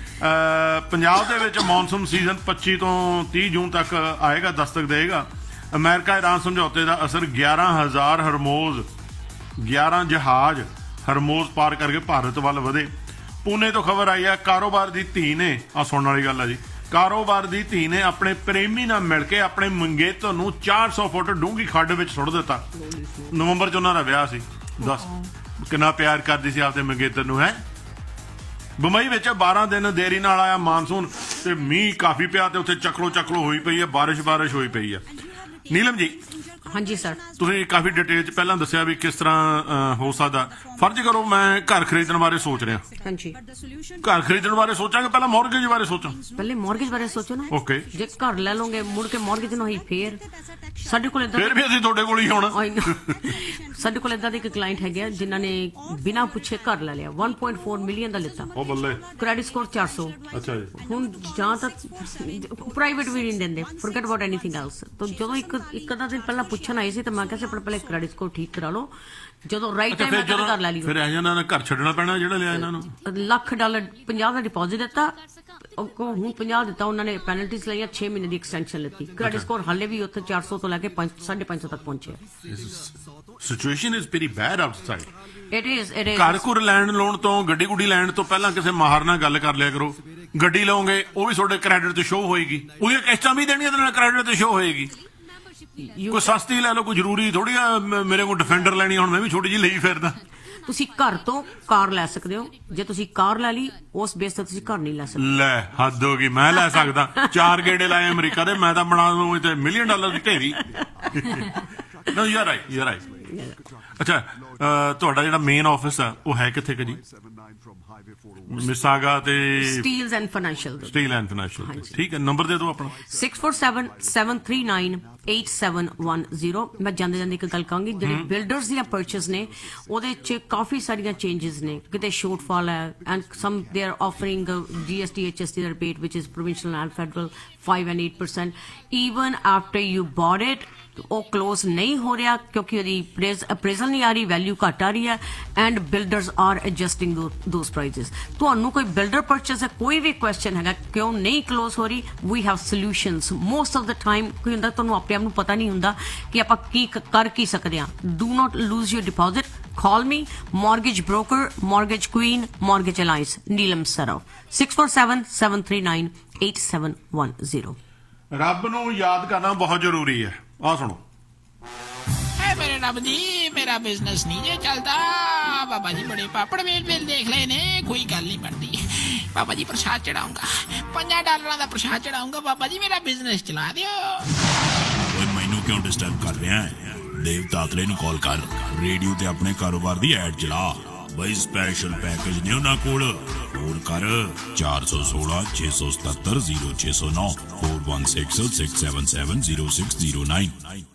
ਪੰਜਾਬ ਦੇ ਵਿੱਚ ਮੌਨਸੂਨ ਸੀਜ਼ਨ ਪੱਚੀ ਤੋਂ ਤੀਹ ਜੂਨ ਤੱਕ ਆਏਗਾ, ਦਸਤਕ ਦੇਗਾ। ਅਮਰੀਕਾ ਇਰਾਨ ਸਮਝੌਤੇ ਦਾ ਅਸਰ ਗਿਆਰਾਂ ਹਜ਼ਾਰ ਹਰਮੋਜ਼ ਗਿਆਰਾਂ ਜਹਾਜ਼ ਹਰਮੋਜ਼ ਪਾਰ ਕਰਕੇ ਭਾਰਤ ਵੱਲ ਵਧੇ। ਪੂਨੇ ਤੋਂ ਖਬਰ ਆਈ ਹੈ, ਕਾਰੋਬਾਰ ਦੀ ਧੀ ਨੇ, ਆ ਸੁਣਨ ਵਾਲੀ ਗੱਲ ਹੈ ਜੀ, ਕਾਰੋਬਾਰ ਦੀ ਧੀ ਨੇ ਆਪਣੇ ਪ੍ਰੇਮੀ ਨਾਲ ਮਿਲ ਕੇ ਆਪਣੇ ਮੰਗੇਤਰ ਨੂੰ ਚਾਰ ਸੌ ਫੁੱਟ ਡੂੰਘੀ ਖੱਡ ਵਿੱਚ ਸੁੱਟ ਦਿੱਤਾ। ਨਵੰਬਰ ਚ ਉਹਨਾਂ ਦਾ ਵਿਆਹ ਸੀ। ਦੱਸ ਕਿੰਨਾ ਪਿਆਰ ਕਰਦੀ ਸੀ ਆਪਦੇ ਮੰਗੇਤਰ ਨੂੰ। ਹੈ ਬੰਬਈ ਵਿੱਚ ਬਾਰਾਂ ਦਿਨ ਦੇਰੀ ਨਾਲ ਆਇਆ ਮਾਨਸੂਨ ਤੇ ਮੀਂਹ ਕਾਫੀ ਪਿਆ ਤੇ ਉੱਥੇ ਚੱਕਲੋ ਚੱਕਲੋ ਹੋਈ ਪਈ ਹੈ, ਬਾਰਿਸ਼ ਬਾਰਿਸ਼ ਹੋਈ ਪਈ ਹੈ। ਨੀਲਮ ਜੀ, ਹਾਂਜੀ ਸਰ, ਤੁਸੀਂ ਕਾਫੀ ਡਿਟੇਲ ਚ ਪਹਿਲਾਂ ਦੱਸਿਆ ਵੀ ਕਿਸ ਤਰ੍ਹਾਂ ਹੋ ਸਕਦਾ। ਫਰਜ਼ ਕਰੋ ਮੈਂ ਘਰ ਖਰੀਦਣ ਬਾਰੇ ਸੋਚ ਰਿਹਾ। ਹਾਂਜੀ, ਘਰ ਖਰੀਦਣ ਬਾਰੇ ਸੋਚਾਂਗੇ, ਪਹਿਲਾਂ ਮੌਰਗੇਜ ਬਾਰੇ ਸੋਚਾਂ। ਪਹਿਲੇ ਮੌਰਗੇਜ ਬਾਰੇ ਸੋਚੋ ਨਾ। ਓਕੇ, ਜੇ ਘਰ ਲੈ ਲਓਗੇ ਮੁੜ ਕੇ ਮੌਰਗੇਜ ਨਾ ਹੋਈ ਫੇਰ ਸਾਡੇ ਕੋਲ ਇਦਾਂ ਫੇਰ ਵੀ ਅਸੀਂ ਤੁਹਾਡੇ ਕੋਲ ਹੀ ਹੋਣਾ। ਸਾਡੇ ਕੋਲ ਇਦਾਂ ਦੇ ਇੱਕ ਕਲਾਇੰਟ ਹੈਗੇ ਜਿਨ੍ਹਾਂ ਨੇ ਬਿਨਾਂ ਪੁੱਛੇ ਘਰ ਲੈ ਲਿਆ, one point four ਮਿਲੀਅਨ ਦਾ ਲਿੱਤਾ। ਉਹ ਬੱਲੇ, ਕ੍ਰੈਡਿਟ ਸਕੋਰ ਚਾਰ ਸੌ। ਅੱਛਾ ਜੀ। ਹੁਣ ਜਾਂ ਤਾਂ ਪ੍ਰਾਈਵੇਟ ਵੀ ਨਹੀਂ ਦਿੰਦੇ, ਫੋਰਗੇਟ ਅਬਾਊਟ ਐਨੀਥਿੰਗ ਐਲਸ। ਤਾਂ ਜਦੋਂ ਇੱਕ ਇੱਕ ਅੱਧਾ ਦਿਨ ਪਹਿਲਾਂ ਪੁੱਛਣ ਆਏ ਸੀ ਤਾਂ ਮੈਂ ਕਿਹਾ ਸੀ ਆਪਣਾ ਪਹਿਲੇ ਕ੍ਰੈਡਿਟ ਸਕੋਰ ਠੀਕ ਕਰਾ ਲਓ, ਜਦੋਂ ਰਾਈਟ ਟਾਈਮ ਤੇ ਘਰ ਲੈ ਲਿਓ। ਫਿਰ ਇਹ ਇਹਨਾਂ ਨੇ ਘਰ ਛੱਡਣਾ ਪੈਣਾ ਜਿਹੜਾ ਲਿਆ ਇਹਨਾਂ ਨੂੰ। ਲੱਖ ਡਾਲਰ ਪੰਜਾਹ ਦਾ ਡਿਪੋਜ਼ਿਟ ਦਿੱਤਾ, ਹੁਣ ਪੰਜਾਹ ਦਿੱਤਾ ਉਹਨਾਂ ਨੇ, ਪੈਨਲਟੀਜ਼ ਲਈਆਂ, ਛੇ ਮਹੀਨੇ ਦੀ ਐਕਸਟੈਂਸ਼ਨ ਲਿੱਤੀ। ਕ੍ਰੈਡਿਟ ਸਕੋਰ ਹਾਲੇ ਵੀ ਉੱਥੇ ਚਾਰ ਸੌ ਤੋਂ ਲੈ ਕੇ ਸਾਢੇ ਪੰਜ ਸੌ ਤੱਕ ਪਹੁੰਚਿਆ। Situation is very bad outside. It is it is ਘਰ ਘੁਰ ਲੈਣ ਲੋਨ ਤੋਂ, ਗੱਡੀ ਗੁੱਡੀ ਲੈਣ ਤੋਂ ਪਹਿਲਾਂ ਕਿਸੇ ਮਾਹਰ ਨਾਲ ਗੱਲ ਕਰ ਲਿਆ ਕਰੋ। ਗੱਡੀ ਲਓਗੇ ਉਹ ਵੀ ਤੁਹਾਡੇ ਕ੍ਰੈਡਿਟ ਤੇ ਸ਼ੋਅ ਹੋਏਗੀ, ਉਹਦੀਆਂ ਕਿਸ਼ਤਾਂ ਵੀ ਦੇਣੀਆਂ ਤੇ ਨਾਲ ਕ੍ਰੈਡਿਟ ਤੇ ਸ਼ੋਅ ਹੋਏਗੀ। ਕੋਈ ਸਸਤੀ ਲੈ ਲਓ, ਕੋਈ ਜ਼ਰੂਰੀ ਥੋੜੀ ਆ ਮੇਰੇ ਕੋਲ ਡਿਫੈਂਡਰ ਲੈਣੀ, ਹੁਣ ਮੈਂ ਵੀ ਛੋਟੀ ਜਿਹੀ ਲਈ ਫਿਰਦਾ। ਤੁਸੀਂ ਘਰ ਤੋਂ ਕਾਰ ਲੈ ਸਕਦੇ ਹੋ, ਜੇ ਤੁਸੀਂ ਕਾਰ ਲੈ ਲਈ ਉਸ ਬੇਸ ਤੇ ਤੁਸੀਂ ਘਰ ਨਹੀਂ ਲੈ ਸਕਦੇ। ਲੈ ਹੱਦ ਹੋ ਗਈ, ਮੈਂ ਲੈ ਸਕਦਾ। ਚਾਰ ਗੇੜੇ ਲਾਏ ਅਮਰੀਕਾ ਦੇ, ਮੈਂ ਤਾਂ ਬਣਾ ਦੂੰ ਇੱਥੇ ਮਿਲੀਅਨ ਡਾਲਰ ਦੀ ਢੇਰੀ। No, you're right, you're right. ਅੱਛਾ, ਤੁਹਾਡਾ ਜਿਹੜਾ ਮੇਨ ਆਫਿਸ ਆ ਉਹ ਹੈ ਕਿੱਥੇ ਕਿ ਜੀ? ਮਿਸਾਗਾ ਤੇ ਸਟੀਲਜ਼ and financial. Steel and financial, ਠੀਕ ਹੈ। ਨੰਬਰ ਦੇ ਦਿਓ ਆਪਣਾ। six four seven seven three nine eight seven one zero। ਮੈਂ ਜਾਂਦੇ ਜਾਂਦੇ ਇੱਕ ਗੱਲ ਕਹਾਂਗੀ, ਜਿਹੜੇ ਬਿਲਡਰਸ ਦੀਆਂ ਪਰਚੇਸ ਨੇ ਉਹਦੇ ਚ ਕਾਫੀ ਸਾਰੀਆਂ ਚੇਂਜਸ ਨੇ, ਕਿਤੇ ਸ਼ੋਰਟਫਾਲ ਹੈ and sum they are offering GST ਐਚਐਸਟੀ the rebate which is provincial and federal five and eight percent even after you bought it ਉਹ ਕਲੋਜ਼ ਨਹੀਂ ਹੋ ਰਿਹਾ ਕਿਉਂਕਿ ਉਹਦੀ ਅਪਰੇਜ਼ਲ ਨਹੀਂ ਆ ਰਹੀ, ਵੈਲਿਊ ਘੱਟ ਆ ਰਹੀ ਹੈ ਐਂਡ ਬਿਲਡਰਸ ਆਰ ਐਡਜਸਟਿੰਗ ਦੋਸ ਪ੍ਰਾਈਸਿਸ। ਤੁਹਾਨੂੰ ਕੋਈ ਬਿਲਡਰ ਪਰਚੇਸ ਹੈ, ਕੋਈ ਵੀ ਕੁਐਸਚਨ ਹੈਗਾ ਕਿਉਂ ਨਹੀਂ ਕਲੋਜ਼ ਹੋ ਰਹੀ, we have solutions most of the time. ਕੋਈ ਹੁੰਦਾ ਤੁਹਾਨੂੰ ਆਪਣੇ ਆਪ ਨੂੰ ਪਤਾ ਨਹੀਂ ਹੁੰਦਾ ਕਿ ਆਪਾਂ ਕੀ ਕ- ਕਰ ਕੀ ਸਕਦੇ ਹਾਂ। Do not loose your deposit, call me, mortgage broker, mortgage queen, mortgage alliance, Neelam Saraf, six four seven, seven three nine, eight seven one zero। ਰੱਬ ਨੂੰ ਯਾਦ ਕਰਨਾ ਬਹੁਤ ਜ਼ਰੂਰੀ ਹੈ। ਆਹ ਸੁਣੋ। है मेरे रब जी, मेरा बिजनेस नहीं जे चलता। बाबा जी बड़े पापड़ मेल मेल देख ले ने, कोई गल नहीं बनती। बाबा जी प्रसाद चढ़ाऊंगा, पंजा डॉलर का प्रसाद चढ़ाऊंगा। बाबा जी मेरा बिजनेस चला दियो। मैनू क्यों डिस्टर्ब कर रहा है? देव तातले नू कॉल कर, रेडियो ते अपने कारोबार दी एड चला बई। स्पेशल पैकेज ने उन्हां कोल, फोन कर चार सौ सोलह छे सौ सतहत्तर जीरो छे सौ नौ four one six six seven seven zero six zero nine.